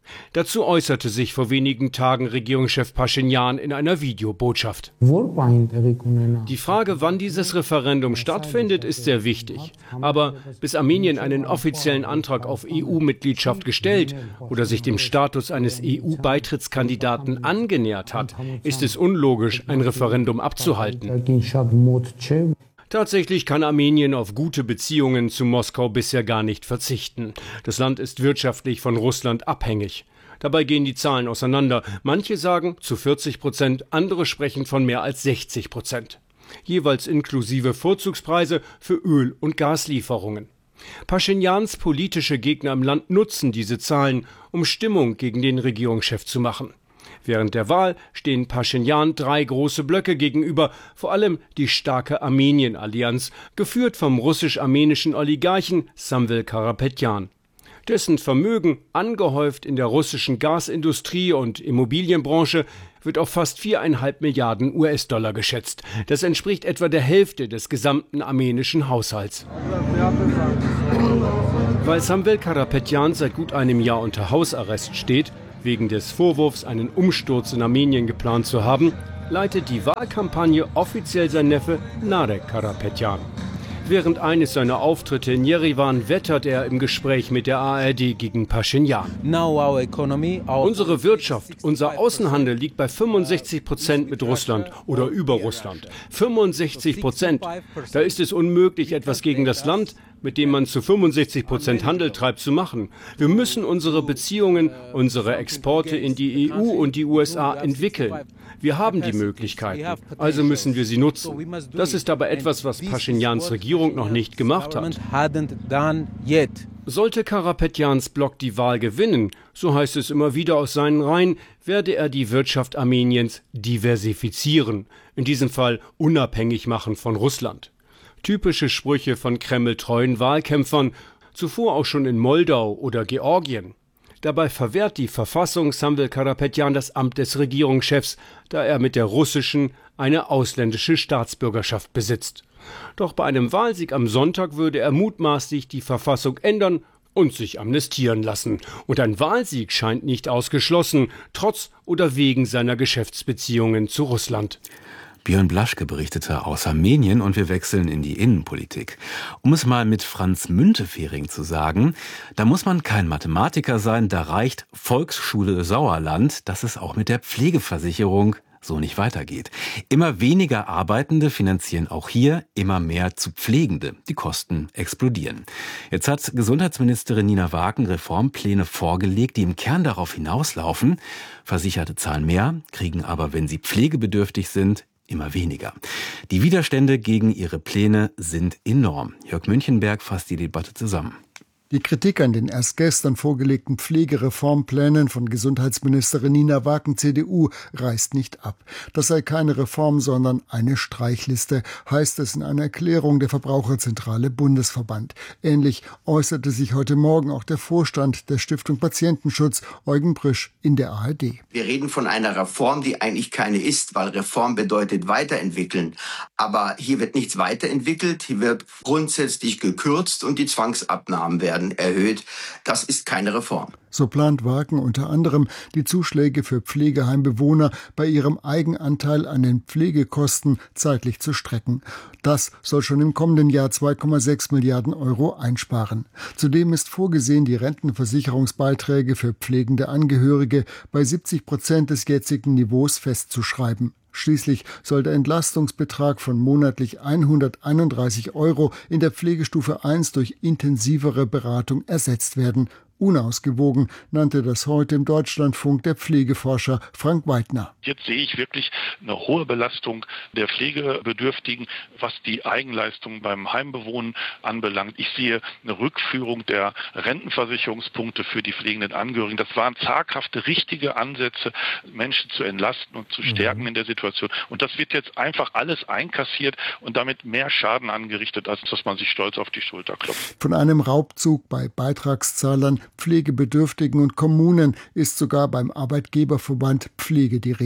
[SPEAKER 11] Dazu äußerte sich vor wenigen Tagen Regierungschef Pashinyan in einer Videobotschaft. Die Frage, wann dieses Referendum stattfindet, ist sehr wichtig. Aber bis Armenien einen offiziellen Antrag auf E U-Mitgliedschaft gestellt oder sich dem Status eines E U-Beitrittskandidaten angenähert hat, ist es unlogisch, ein Referendum abzuhalten. Tatsächlich kann Armenien auf gute Beziehungen zu Moskau bisher gar nicht verzichten. Das Land ist wirtschaftlich von Russland abhängig. Dabei gehen die Zahlen auseinander. Manche sagen zu vierzig Prozent, andere sprechen von mehr als sechzig Prozent. Jeweils inklusive Vorzugspreise für Öl- und Gaslieferungen. Paschinyans politische Gegner im Land nutzen diese Zahlen, um Stimmung gegen den Regierungschef zu machen. Während der Wahl stehen Pashinyan drei große Blöcke gegenüber, vor allem die starke Armenien-Allianz, geführt vom russisch-armenischen Oligarchen Samvel Karapetyan. Dessen Vermögen, angehäuft in der russischen Gasindustrie und Immobilienbranche, wird auf fast viereinhalb Milliarden U S-Dollar geschätzt. Das entspricht etwa der Hälfte des gesamten armenischen Haushalts. Weil Samvel Karapetyan seit gut einem Jahr unter Hausarrest steht, wegen des Vorwurfs, einen Umsturz in Armenien geplant zu haben, leitet die Wahlkampagne offiziell sein Neffe Narek Karapetyan. Während eines seiner Auftritte in Jerewan wettert er im Gespräch mit der A R D gegen Pashinyan. Unsere Wirtschaft, unser Außenhandel liegt bei fünfundsechzig Prozent mit Russland oder über Russland. fünfundsechzig Prozent. Da ist es unmöglich, etwas gegen das Land, mit dem man zu fünfundsechzig Prozent Handel treibt, zu machen. Wir müssen unsere Beziehungen, unsere Exporte in die E U und die U S A entwickeln. Wir haben die Möglichkeiten, also müssen wir sie nutzen. Das ist aber etwas, was Paschinyans Regierung noch nicht gemacht hat. Sollte Karapetyans Block die Wahl gewinnen, so heißt es immer wieder aus seinen Reihen, werde er die Wirtschaft Armeniens diversifizieren, in diesem Fall unabhängig machen von Russland. Typische Sprüche von kremltreuen Wahlkämpfern, zuvor auch schon in Moldau oder Georgien. Dabei verwehrt die Verfassung Samvel Karapetyan das Amt des Regierungschefs, da er mit der russischen eine ausländische Staatsbürgerschaft besitzt. Doch bei einem Wahlsieg am Sonntag würde er mutmaßlich die Verfassung ändern und sich amnestieren lassen. Und ein Wahlsieg scheint nicht ausgeschlossen, trotz oder wegen seiner Geschäftsbeziehungen zu Russland.
[SPEAKER 7] Björn Blaschke berichtete aus Armenien und wir wechseln in die Innenpolitik. Um es mal mit Franz Müntefering zu sagen, da muss man kein Mathematiker sein, da reicht Volksschule Sauerland, dass es auch mit der Pflegeversicherung so nicht weitergeht. Immer weniger Arbeitende finanzieren auch hier immer mehr zu Pflegende. Die Kosten explodieren. Jetzt hat Gesundheitsministerin Nina Waaken Reformpläne vorgelegt, die im Kern darauf hinauslaufen. Versicherte zahlen mehr, kriegen aber, wenn sie pflegebedürftig sind, immer weniger. Die Widerstände gegen ihre Pläne sind enorm. Jörg Münchenberg fasst die Debatte zusammen.
[SPEAKER 12] Die Kritik an den erst gestern vorgelegten Pflegereformplänen von Gesundheitsministerin Nina Waaken C D U reißt nicht ab. Das sei keine Reform, sondern eine Streichliste, heißt es in einer Erklärung der Verbraucherzentrale Bundesverband. Ähnlich äußerte sich heute Morgen auch der Vorstand der Stiftung Patientenschutz, Eugen Brüsch, in der A R D.
[SPEAKER 13] Wir reden von einer Reform, die eigentlich keine ist, weil Reform bedeutet weiterentwickeln. Aber hier wird nichts weiterentwickelt, hier wird grundsätzlich gekürzt und die Zwangsabnahmen werden erhöht. Das ist keine Reform.
[SPEAKER 12] So plant Waaken unter anderem, die Zuschläge für Pflegeheimbewohner bei ihrem Eigenanteil an den Pflegekosten zeitlich zu strecken. Das soll schon im kommenden Jahr zwei Komma sechs Milliarden Euro einsparen. Zudem ist vorgesehen, die Rentenversicherungsbeiträge für pflegende Angehörige bei siebzig Prozent des jetzigen Niveaus festzuschreiben. Schließlich soll der Entlastungsbetrag von monatlich hunderteinunddreißig Euro in der Pflegestufe eins durch intensivere Beratung ersetzt werden. Unausgewogen nannte das heute im Deutschlandfunk der Pflegeforscher Frank Weidner.
[SPEAKER 14] Jetzt sehe ich wirklich eine hohe Belastung der Pflegebedürftigen, was die Eigenleistung beim Heimbewohnen anbelangt. Ich sehe eine Rückführung der Rentenversicherungspunkte für die pflegenden Angehörigen. Das waren zaghafte, richtige Ansätze, Menschen zu entlasten und zu stärken mhm. in der Situation. Und das wird jetzt einfach alles einkassiert und damit mehr Schaden angerichtet, als dass man sich stolz auf die Schulter klopft.
[SPEAKER 12] Von einem Raubzug bei Beitragszahlern, Pflegebedürftigen und Kommunen ist sogar beim Arbeitgeberverband Pflege die Rede.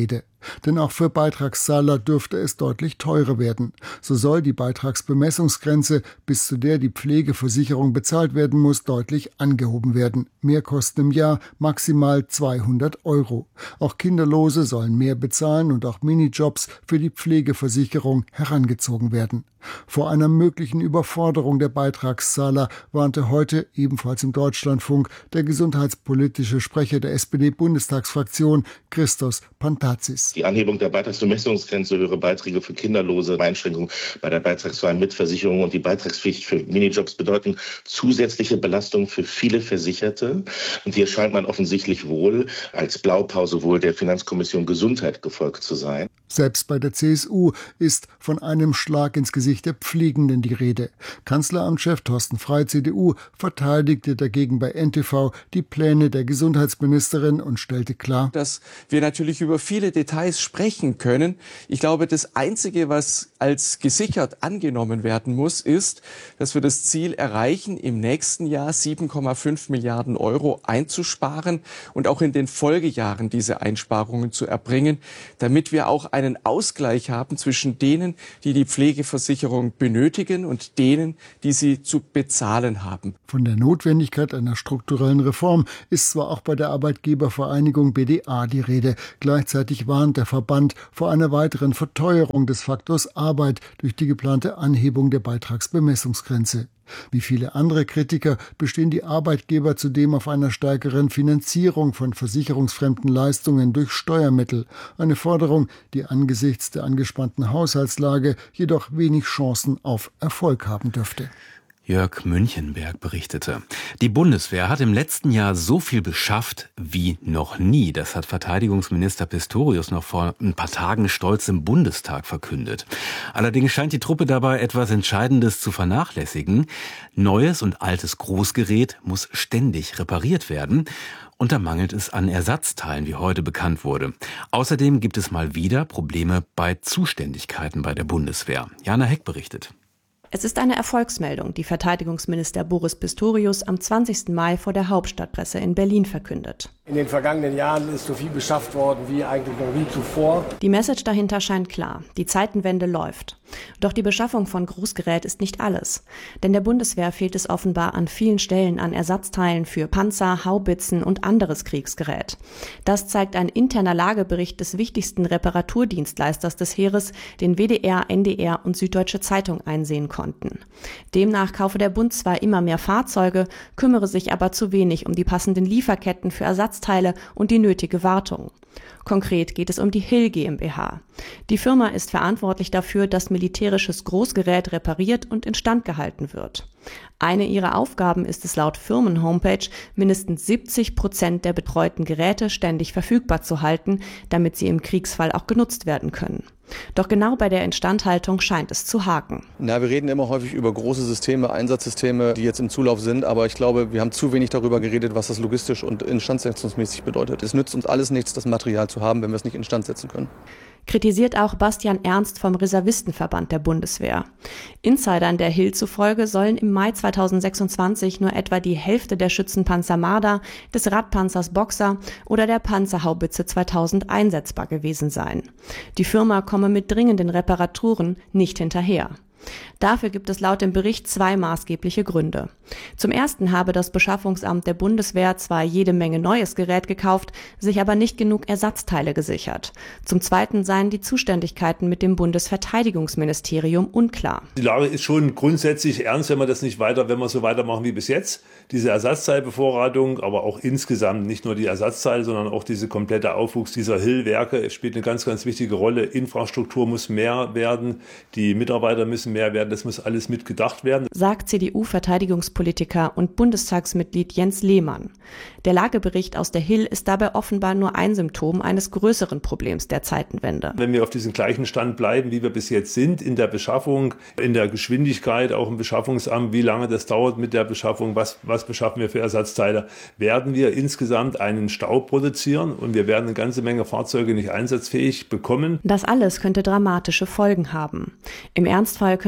[SPEAKER 12] Denn auch für Beitragszahler dürfte es deutlich teurer werden. So soll die Beitragsbemessungsgrenze, bis zu der die Pflegeversicherung bezahlt werden muss, deutlich angehoben werden. Mehrkosten im Jahr maximal zweihundert Euro. Auch Kinderlose sollen mehr bezahlen und auch Minijobs für die Pflegeversicherung herangezogen werden. Vor einer möglichen Überforderung der Beitragszahler warnte heute, ebenfalls im Deutschlandfunk, der gesundheitspolitische Sprecher der S P D-Bundestagsfraktion, Christos Pantazis.
[SPEAKER 15] Die Anhebung der Beitragsbemessungsgrenze, höhere Beiträge für Kinderlose, Einschränkungen bei der beitragsfreien Mitversicherung und die Beitragspflicht für Minijobs bedeuten zusätzliche Belastungen für viele Versicherte. Und hier scheint man offensichtlich wohl als Blaupause wohl der Finanzkommission Gesundheit gefolgt zu sein.
[SPEAKER 12] Selbst bei der C S U ist von einem Schlag ins Gesicht der Pflegenden die Rede. Kanzleramtschef Thorsten Frey, C D U, verteidigte dagegen bei N T V die Pläne der Gesundheitsministerin und stellte klar,
[SPEAKER 16] dass wir natürlich über viele Details sprechen können. Ich glaube, das Einzige, was als gesichert angenommen werden muss, ist, dass wir das Ziel erreichen, im nächsten Jahr sieben Komma fünf Milliarden Euro einzusparen und auch in den Folgejahren diese Einsparungen zu erbringen, damit wir auch einen Ausgleich haben zwischen denen, die die Pflegeversicherung benötigen und denen, die sie zu bezahlen haben.
[SPEAKER 12] Von der Notwendigkeit einer strukturellen Reform ist zwar auch bei der Arbeitgebervereinigung B D A die Rede. Gleichzeitig warnt der Verband vor einer weiteren Verteuerung des Faktors Arbeit durch die geplante Anhebung der Beitragsbemessungsgrenze. Wie viele andere Kritiker bestehen die Arbeitgeber zudem auf einer stärkeren Finanzierung von versicherungsfremden Leistungen durch Steuermittel. Eine Forderung, die angesichts der angespannten Haushaltslage jedoch wenig Chancen auf Erfolg haben dürfte.
[SPEAKER 7] Jörg Münchenberg berichtete. Die Bundeswehr hat im letzten Jahr so viel beschafft wie noch nie. Das hat Verteidigungsminister Pistorius noch vor ein paar Tagen stolz im Bundestag verkündet. Allerdings scheint die Truppe dabei etwas Entscheidendes zu vernachlässigen. Neues und altes Großgerät muss ständig repariert werden. Und da mangelt es an Ersatzteilen, wie heute bekannt wurde. Außerdem gibt es mal wieder Probleme bei Zuständigkeiten bei der Bundeswehr. Jana Heck berichtet.
[SPEAKER 17] Es ist eine Erfolgsmeldung, die Verteidigungsminister Boris Pistorius am zwanzigsten Mai vor der Hauptstadtpresse in Berlin verkündet.
[SPEAKER 18] In den vergangenen Jahren ist so viel beschafft worden wie eigentlich noch nie zuvor.
[SPEAKER 17] Die Message dahinter scheint klar. Die Zeitenwende läuft. Doch die Beschaffung von Großgerät ist nicht alles. Denn der Bundeswehr fehlt es offenbar an vielen Stellen an Ersatzteilen für Panzer, Haubitzen und anderes Kriegsgerät. Das zeigt ein interner Lagebericht des wichtigsten Reparaturdienstleisters des Heeres, den W D R, N D R und Süddeutsche Zeitung einsehen konnten. Demnach kaufe der Bund zwar immer mehr Fahrzeuge, kümmere sich aber zu wenig um die passenden Lieferketten für Ersatzteile und die nötige Wartung. Konkret geht es um die Hill GmbH. Die Firma ist verantwortlich dafür, dass militärisches Großgerät repariert und instand gehalten wird. Eine ihrer Aufgaben ist es laut Firmenhomepage, mindestens siebzig Prozent der betreuten Geräte ständig verfügbar zu halten, damit sie im Kriegsfall auch genutzt werden können. Doch genau bei der Instandhaltung scheint es zu haken.
[SPEAKER 19] Na, wir reden immer häufig über große Systeme, Einsatzsysteme, die jetzt im Zulauf sind. Aber ich glaube, wir haben zu wenig darüber geredet, was das logistisch und instandsetzungsmäßig bedeutet. Es nützt uns alles nichts, das Material zu haben, wenn wir es nicht instand setzen können.
[SPEAKER 17] Kritisiert auch Bastian Ernst vom Reservistenverband der Bundeswehr. Insidern der Hill zufolge sollen im Mai zweitausendsechsundzwanzig nur etwa die Hälfte der Schützenpanzer Marder, des Radpanzers Boxer oder der Panzerhaubitze zweitausend einsetzbar gewesen sein. Die Firma komme mit dringenden Reparaturen nicht hinterher. Dafür gibt es laut dem Bericht zwei maßgebliche Gründe. Zum ersten habe das Beschaffungsamt der Bundeswehr zwar jede Menge neues Gerät gekauft, sich aber nicht genug Ersatzteile gesichert. Zum zweiten seien die Zuständigkeiten mit dem Bundesverteidigungsministerium unklar.
[SPEAKER 20] Die Lage ist schon grundsätzlich ernst, wenn wir das nicht weiter, wenn wir so weitermachen wie bis jetzt. Diese Ersatzteilbevorratung, aber auch insgesamt nicht nur die Ersatzteile, sondern auch diese komplette Aufwuchs dieser Hill-Werke spielt eine ganz, ganz wichtige Rolle. Infrastruktur muss mehr werden, die Mitarbeiter müssen mehr werden, das muss alles mitgedacht werden.
[SPEAKER 17] Sagt C D U-Verteidigungspolitiker und Bundestagsmitglied Jens Lehmann. Der Lagebericht aus der Hill ist dabei offenbar nur ein Symptom eines größeren Problems der Zeitenwende.
[SPEAKER 20] Wenn wir auf diesem gleichen Stand bleiben, wie wir bis jetzt sind, in der Beschaffung, in der Geschwindigkeit, auch im Beschaffungsamt, wie lange das dauert mit der Beschaffung, was, was beschaffen wir für Ersatzteile, werden wir insgesamt einen Stau produzieren und wir werden eine ganze Menge Fahrzeuge nicht einsatzfähig bekommen.
[SPEAKER 17] Das alles könnte dramatische Folgen haben. Im Ernstfall könnte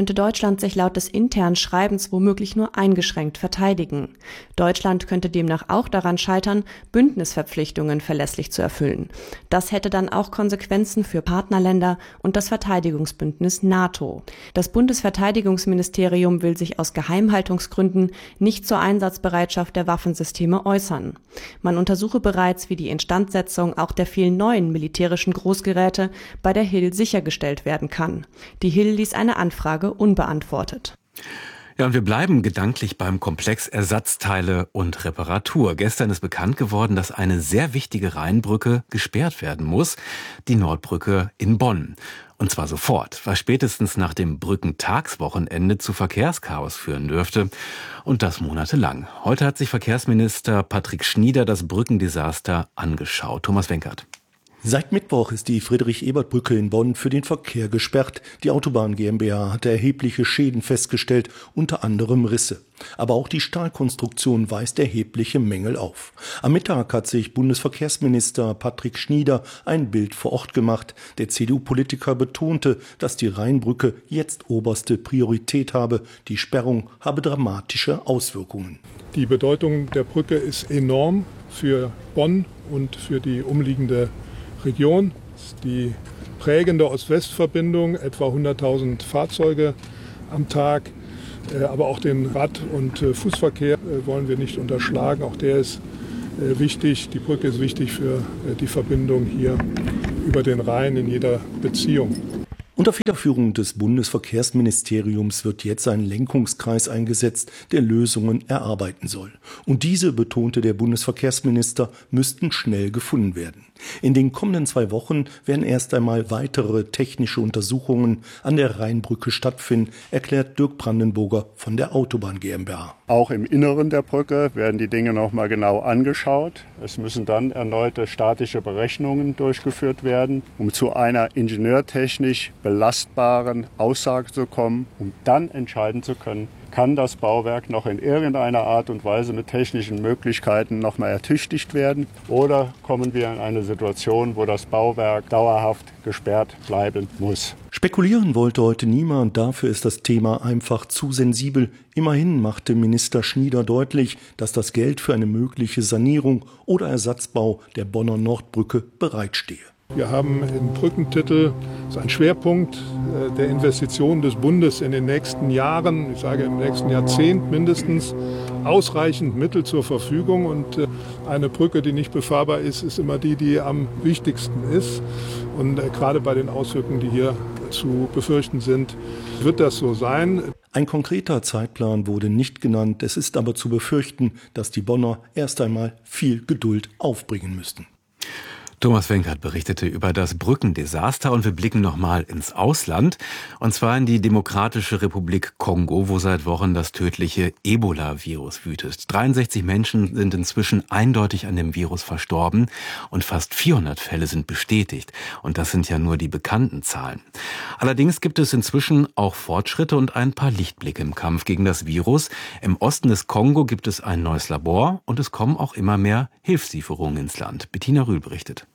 [SPEAKER 17] könnte Deutschland sich laut des internen Schreibens womöglich nur eingeschränkt verteidigen. Deutschland könnte demnach auch daran scheitern, Bündnisverpflichtungen verlässlich zu erfüllen. Das hätte dann auch Konsequenzen für Partnerländer und das Verteidigungsbündnis NATO. Das Bundesverteidigungsministerium will sich aus Geheimhaltungsgründen nicht zur Einsatzbereitschaft der Waffensysteme äußern. Man untersuche bereits, wie die Instandsetzung auch der vielen neuen militärischen Großgeräte bei der Hill sichergestellt werden kann. Die Hill ließ eine Anfrage unbeantwortet.
[SPEAKER 7] Ja, und wir bleiben gedanklich beim Komplex Ersatzteile und Reparatur. Gestern ist bekannt geworden, dass eine sehr wichtige Rheinbrücke gesperrt werden muss, die Nordbrücke in Bonn. Und zwar sofort, was spätestens nach dem Brückentagswochenende zu Verkehrschaos führen dürfte. Und das monatelang. Heute hat sich Verkehrsminister Patrick Schnieder das Brückendesaster angeschaut. Thomas Wenkert.
[SPEAKER 21] Seit Mittwoch ist die Friedrich-Ebert-Brücke in Bonn für den Verkehr gesperrt. Die Autobahn GmbH hatte erhebliche Schäden festgestellt, unter anderem Risse. Aber auch die Stahlkonstruktion weist erhebliche Mängel auf. Am Mittag hat sich Bundesverkehrsminister Patrick Schnieder ein Bild vor Ort gemacht. Der C D U-Politiker betonte, dass die Rheinbrücke jetzt oberste Priorität habe. Die Sperrung habe dramatische Auswirkungen.
[SPEAKER 22] Die Bedeutung der Brücke ist enorm für Bonn und für die umliegende Region. Das ist die prägende Ost-West-Verbindung, etwa hunderttausend Fahrzeuge am Tag. Aber auch den Rad- und Fußverkehr wollen wir nicht unterschlagen. Auch der ist wichtig. Die Brücke ist wichtig für die Verbindung hier über den Rhein in jeder Beziehung.
[SPEAKER 21] Unter Federführung des Bundesverkehrsministeriums wird jetzt ein Lenkungskreis eingesetzt, der Lösungen erarbeiten soll. Und diese, betonte der Bundesverkehrsminister, müssten schnell gefunden werden. In den kommenden zwei Wochen werden erst einmal weitere technische Untersuchungen an der Rheinbrücke stattfinden, erklärt Dirk Brandenburger von der Autobahn GmbH.
[SPEAKER 23] Auch im Inneren der Brücke werden die Dinge noch mal genau angeschaut. Es müssen dann erneute statische Berechnungen durchgeführt werden, um zu einer ingenieurtechnisch belastbaren Aussage zu kommen, um dann entscheiden zu können, kann das Bauwerk noch in irgendeiner Art und Weise mit technischen Möglichkeiten noch mal ertüchtigt werden oder kommen wir in eine Situation, wo das Bauwerk dauerhaft gesperrt bleiben muss.
[SPEAKER 21] Spekulieren wollte heute niemand, dafür ist das Thema einfach zu sensibel. Immerhin machte Minister Schnieder deutlich, dass das Geld für eine mögliche Sanierung oder Ersatzbau der Bonner Nordbrücke bereitstehe.
[SPEAKER 22] Wir haben im Brückentitel so einen Schwerpunkt der Investitionen des Bundes in den nächsten Jahren, ich sage im nächsten Jahrzehnt mindestens, ausreichend Mittel zur Verfügung. Und eine Brücke, die nicht befahrbar ist, ist immer die, die am wichtigsten ist. Und gerade bei den Auswirkungen, die hier zu befürchten sind, wird das so sein.
[SPEAKER 21] Ein konkreter Zeitplan wurde nicht genannt. Es ist aber zu befürchten, dass die Bonner erst einmal viel Geduld aufbringen müssten.
[SPEAKER 7] Thomas Wenkert berichtete über das Brückendesaster und wir blicken nochmal ins Ausland, und zwar in die Demokratische Republik Kongo, wo seit Wochen das tödliche Ebola-Virus wütet. dreiundsechzig Menschen sind inzwischen eindeutig an dem Virus verstorben und fast vierhundert Fälle sind bestätigt. Und das sind ja nur die bekannten Zahlen. Allerdings gibt es inzwischen auch Fortschritte und ein paar Lichtblicke im Kampf gegen das Virus. Im Osten des Kongo gibt es ein neues Labor und es kommen auch immer mehr Hilfslieferungen ins Land. Bettina Rühl berichtet.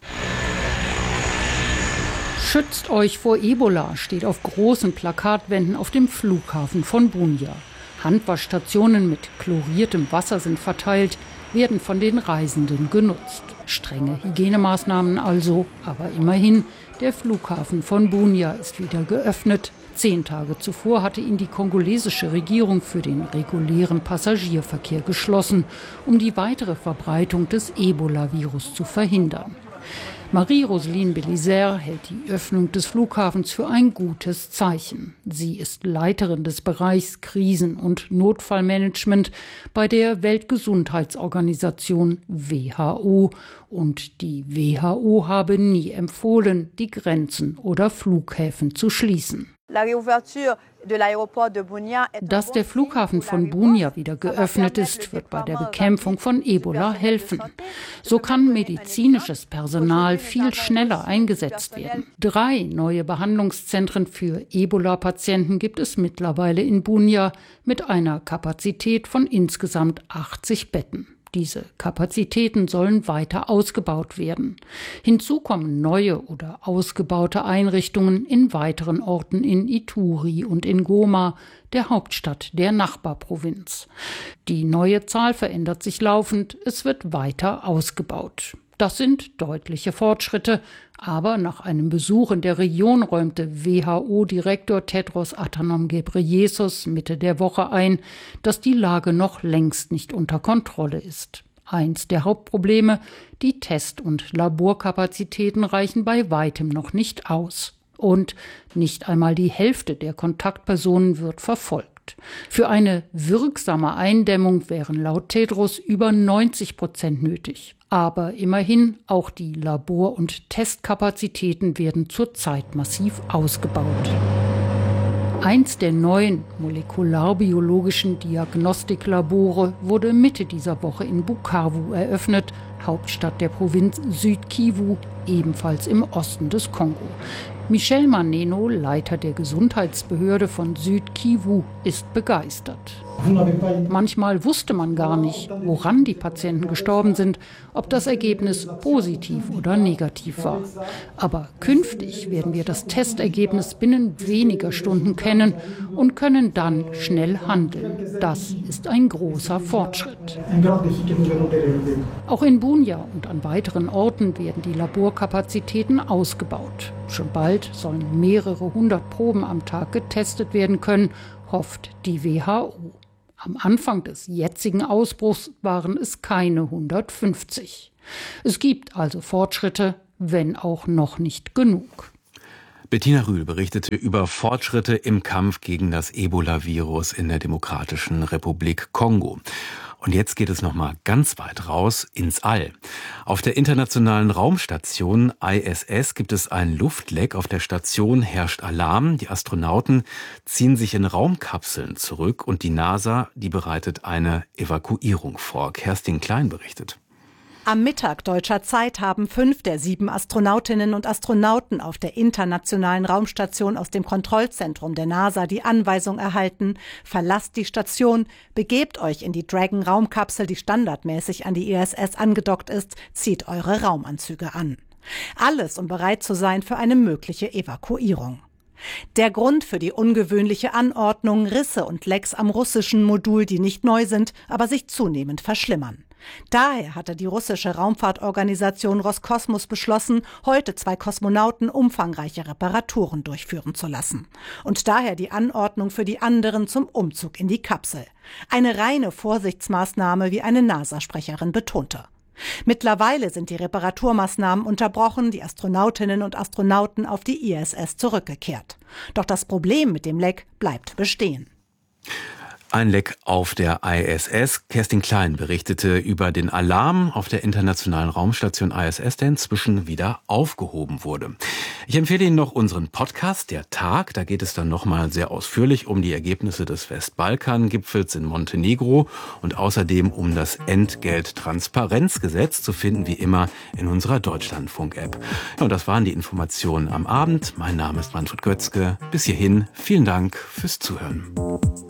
[SPEAKER 24] Schützt euch vor Ebola steht auf großen Plakatwänden auf dem Flughafen von Bunia. Handwaschstationen mit chloriertem Wasser sind verteilt, werden von den Reisenden genutzt. Strenge Hygienemaßnahmen also, aber immerhin, der Flughafen von Bunia ist wieder geöffnet. Zehn Tage zuvor hatte ihn die kongolesische Regierung für den regulären Passagierverkehr geschlossen, um die weitere Verbreitung des Ebola-Virus zu verhindern. Marie-Roseline Belisaire hält die Öffnung des Flughafens für ein gutes Zeichen. Sie ist Leiterin des Bereichs Krisen- und Notfallmanagement bei der Weltgesundheitsorganisation W H O. Und die W H O habe nie empfohlen, die Grenzen oder Flughäfen zu schließen. Dass der Flughafen von Bunia wieder geöffnet ist, wird bei der Bekämpfung von Ebola helfen. So kann medizinisches Personal viel schneller eingesetzt werden. Drei neue Behandlungszentren für Ebola-Patienten gibt es mittlerweile in Bunia mit einer Kapazität von insgesamt achtzig Betten. Diese Kapazitäten sollen weiter ausgebaut werden. Hinzu kommen neue oder ausgebaute Einrichtungen in weiteren Orten in Ituri und in Goma, der Hauptstadt der Nachbarprovinz. Die neue Zahl verändert sich laufend, es wird weiter ausgebaut. Das sind deutliche Fortschritte, aber nach einem Besuch in der Region räumte W H O-Direktor Tedros Adhanom Ghebreyesus Mitte der Woche ein, dass die Lage noch längst nicht unter Kontrolle ist. Eins der Hauptprobleme, die Test- und Laborkapazitäten reichen bei weitem noch nicht aus. Und nicht einmal die Hälfte der Kontaktpersonen wird verfolgt. Für eine wirksame Eindämmung wären laut Tedros über neunzig Prozent nötig. Aber immerhin, auch die Labor- und Testkapazitäten werden zurzeit massiv ausgebaut. Eins der neuen molekularbiologischen Diagnostiklabore wurde Mitte dieser Woche in Bukavu eröffnet, Hauptstadt der Provinz Süd-Kivu, ebenfalls im Osten des Kongo. Michel Maneno, Leiter der Gesundheitsbehörde von Süd-Kivu, ist begeistert. Manchmal wusste man gar nicht, woran die Patienten gestorben sind, ob das Ergebnis positiv oder negativ war. Aber künftig werden wir das Testergebnis binnen weniger Stunden kennen und können dann schnell handeln. Das ist ein großer Fortschritt. Auch in Bunia und an weiteren Orten werden die Laborkapazitäten ausgebaut. Schon bald sollen mehrere hundert Proben am Tag getestet werden können, hofft die W H O. Am Anfang des jetzigen Ausbruchs waren es keine hundertfünfzig. Es gibt also Fortschritte, wenn auch noch nicht genug.
[SPEAKER 7] Bettina Rühl berichtete über Fortschritte im Kampf gegen das Ebola-Virus in der Demokratischen Republik Kongo. Und jetzt geht es noch mal ganz weit raus ins All. Auf der internationalen Raumstation I S S gibt es ein Luftleck. Auf der Station herrscht Alarm. Die Astronauten ziehen sich in Raumkapseln zurück und die NASA, die bereitet eine Evakuierung vor. Kerstin Klein berichtet.
[SPEAKER 1] Am Mittag deutscher Zeit haben fünf der sieben Astronautinnen und Astronauten auf der internationalen Raumstation aus dem Kontrollzentrum der NASA die Anweisung erhalten: Verlasst die Station, begebt euch in die Dragon-Raumkapsel, die standardmäßig an die I S S angedockt ist, zieht eure Raumanzüge an. Alles, um bereit zu sein für eine mögliche Evakuierung. Der Grund für die ungewöhnliche Anordnung: Risse und Lecks am russischen Modul, die nicht neu sind, aber sich zunehmend verschlimmern. Daher hatte die russische Raumfahrtorganisation Roskosmos beschlossen, heute zwei Kosmonauten umfangreiche Reparaturen durchführen zu lassen. Und daher die Anordnung für die anderen zum Umzug in die Kapsel. Eine reine Vorsichtsmaßnahme, wie eine NASA-Sprecherin betonte. Mittlerweile sind die Reparaturmaßnahmen unterbrochen, die Astronautinnen und Astronauten auf die I S S zurückgekehrt. Doch das Problem mit dem Leck bleibt bestehen.
[SPEAKER 7] Ein Leck auf der I S S. Kerstin Klein berichtete über den Alarm auf der internationalen Raumstation I S S, der inzwischen wieder aufgehoben wurde. Ich empfehle Ihnen noch unseren Podcast, Der Tag. Da geht es dann nochmal sehr ausführlich um die Ergebnisse des Westbalkan-Gipfels in Montenegro und außerdem um das Entgelttransparenzgesetz, zu finden wie immer in unserer Deutschlandfunk-App. Ja, und das waren die Informationen am Abend. Mein Name ist Manfred Götzke. Bis hierhin vielen Dank fürs Zuhören.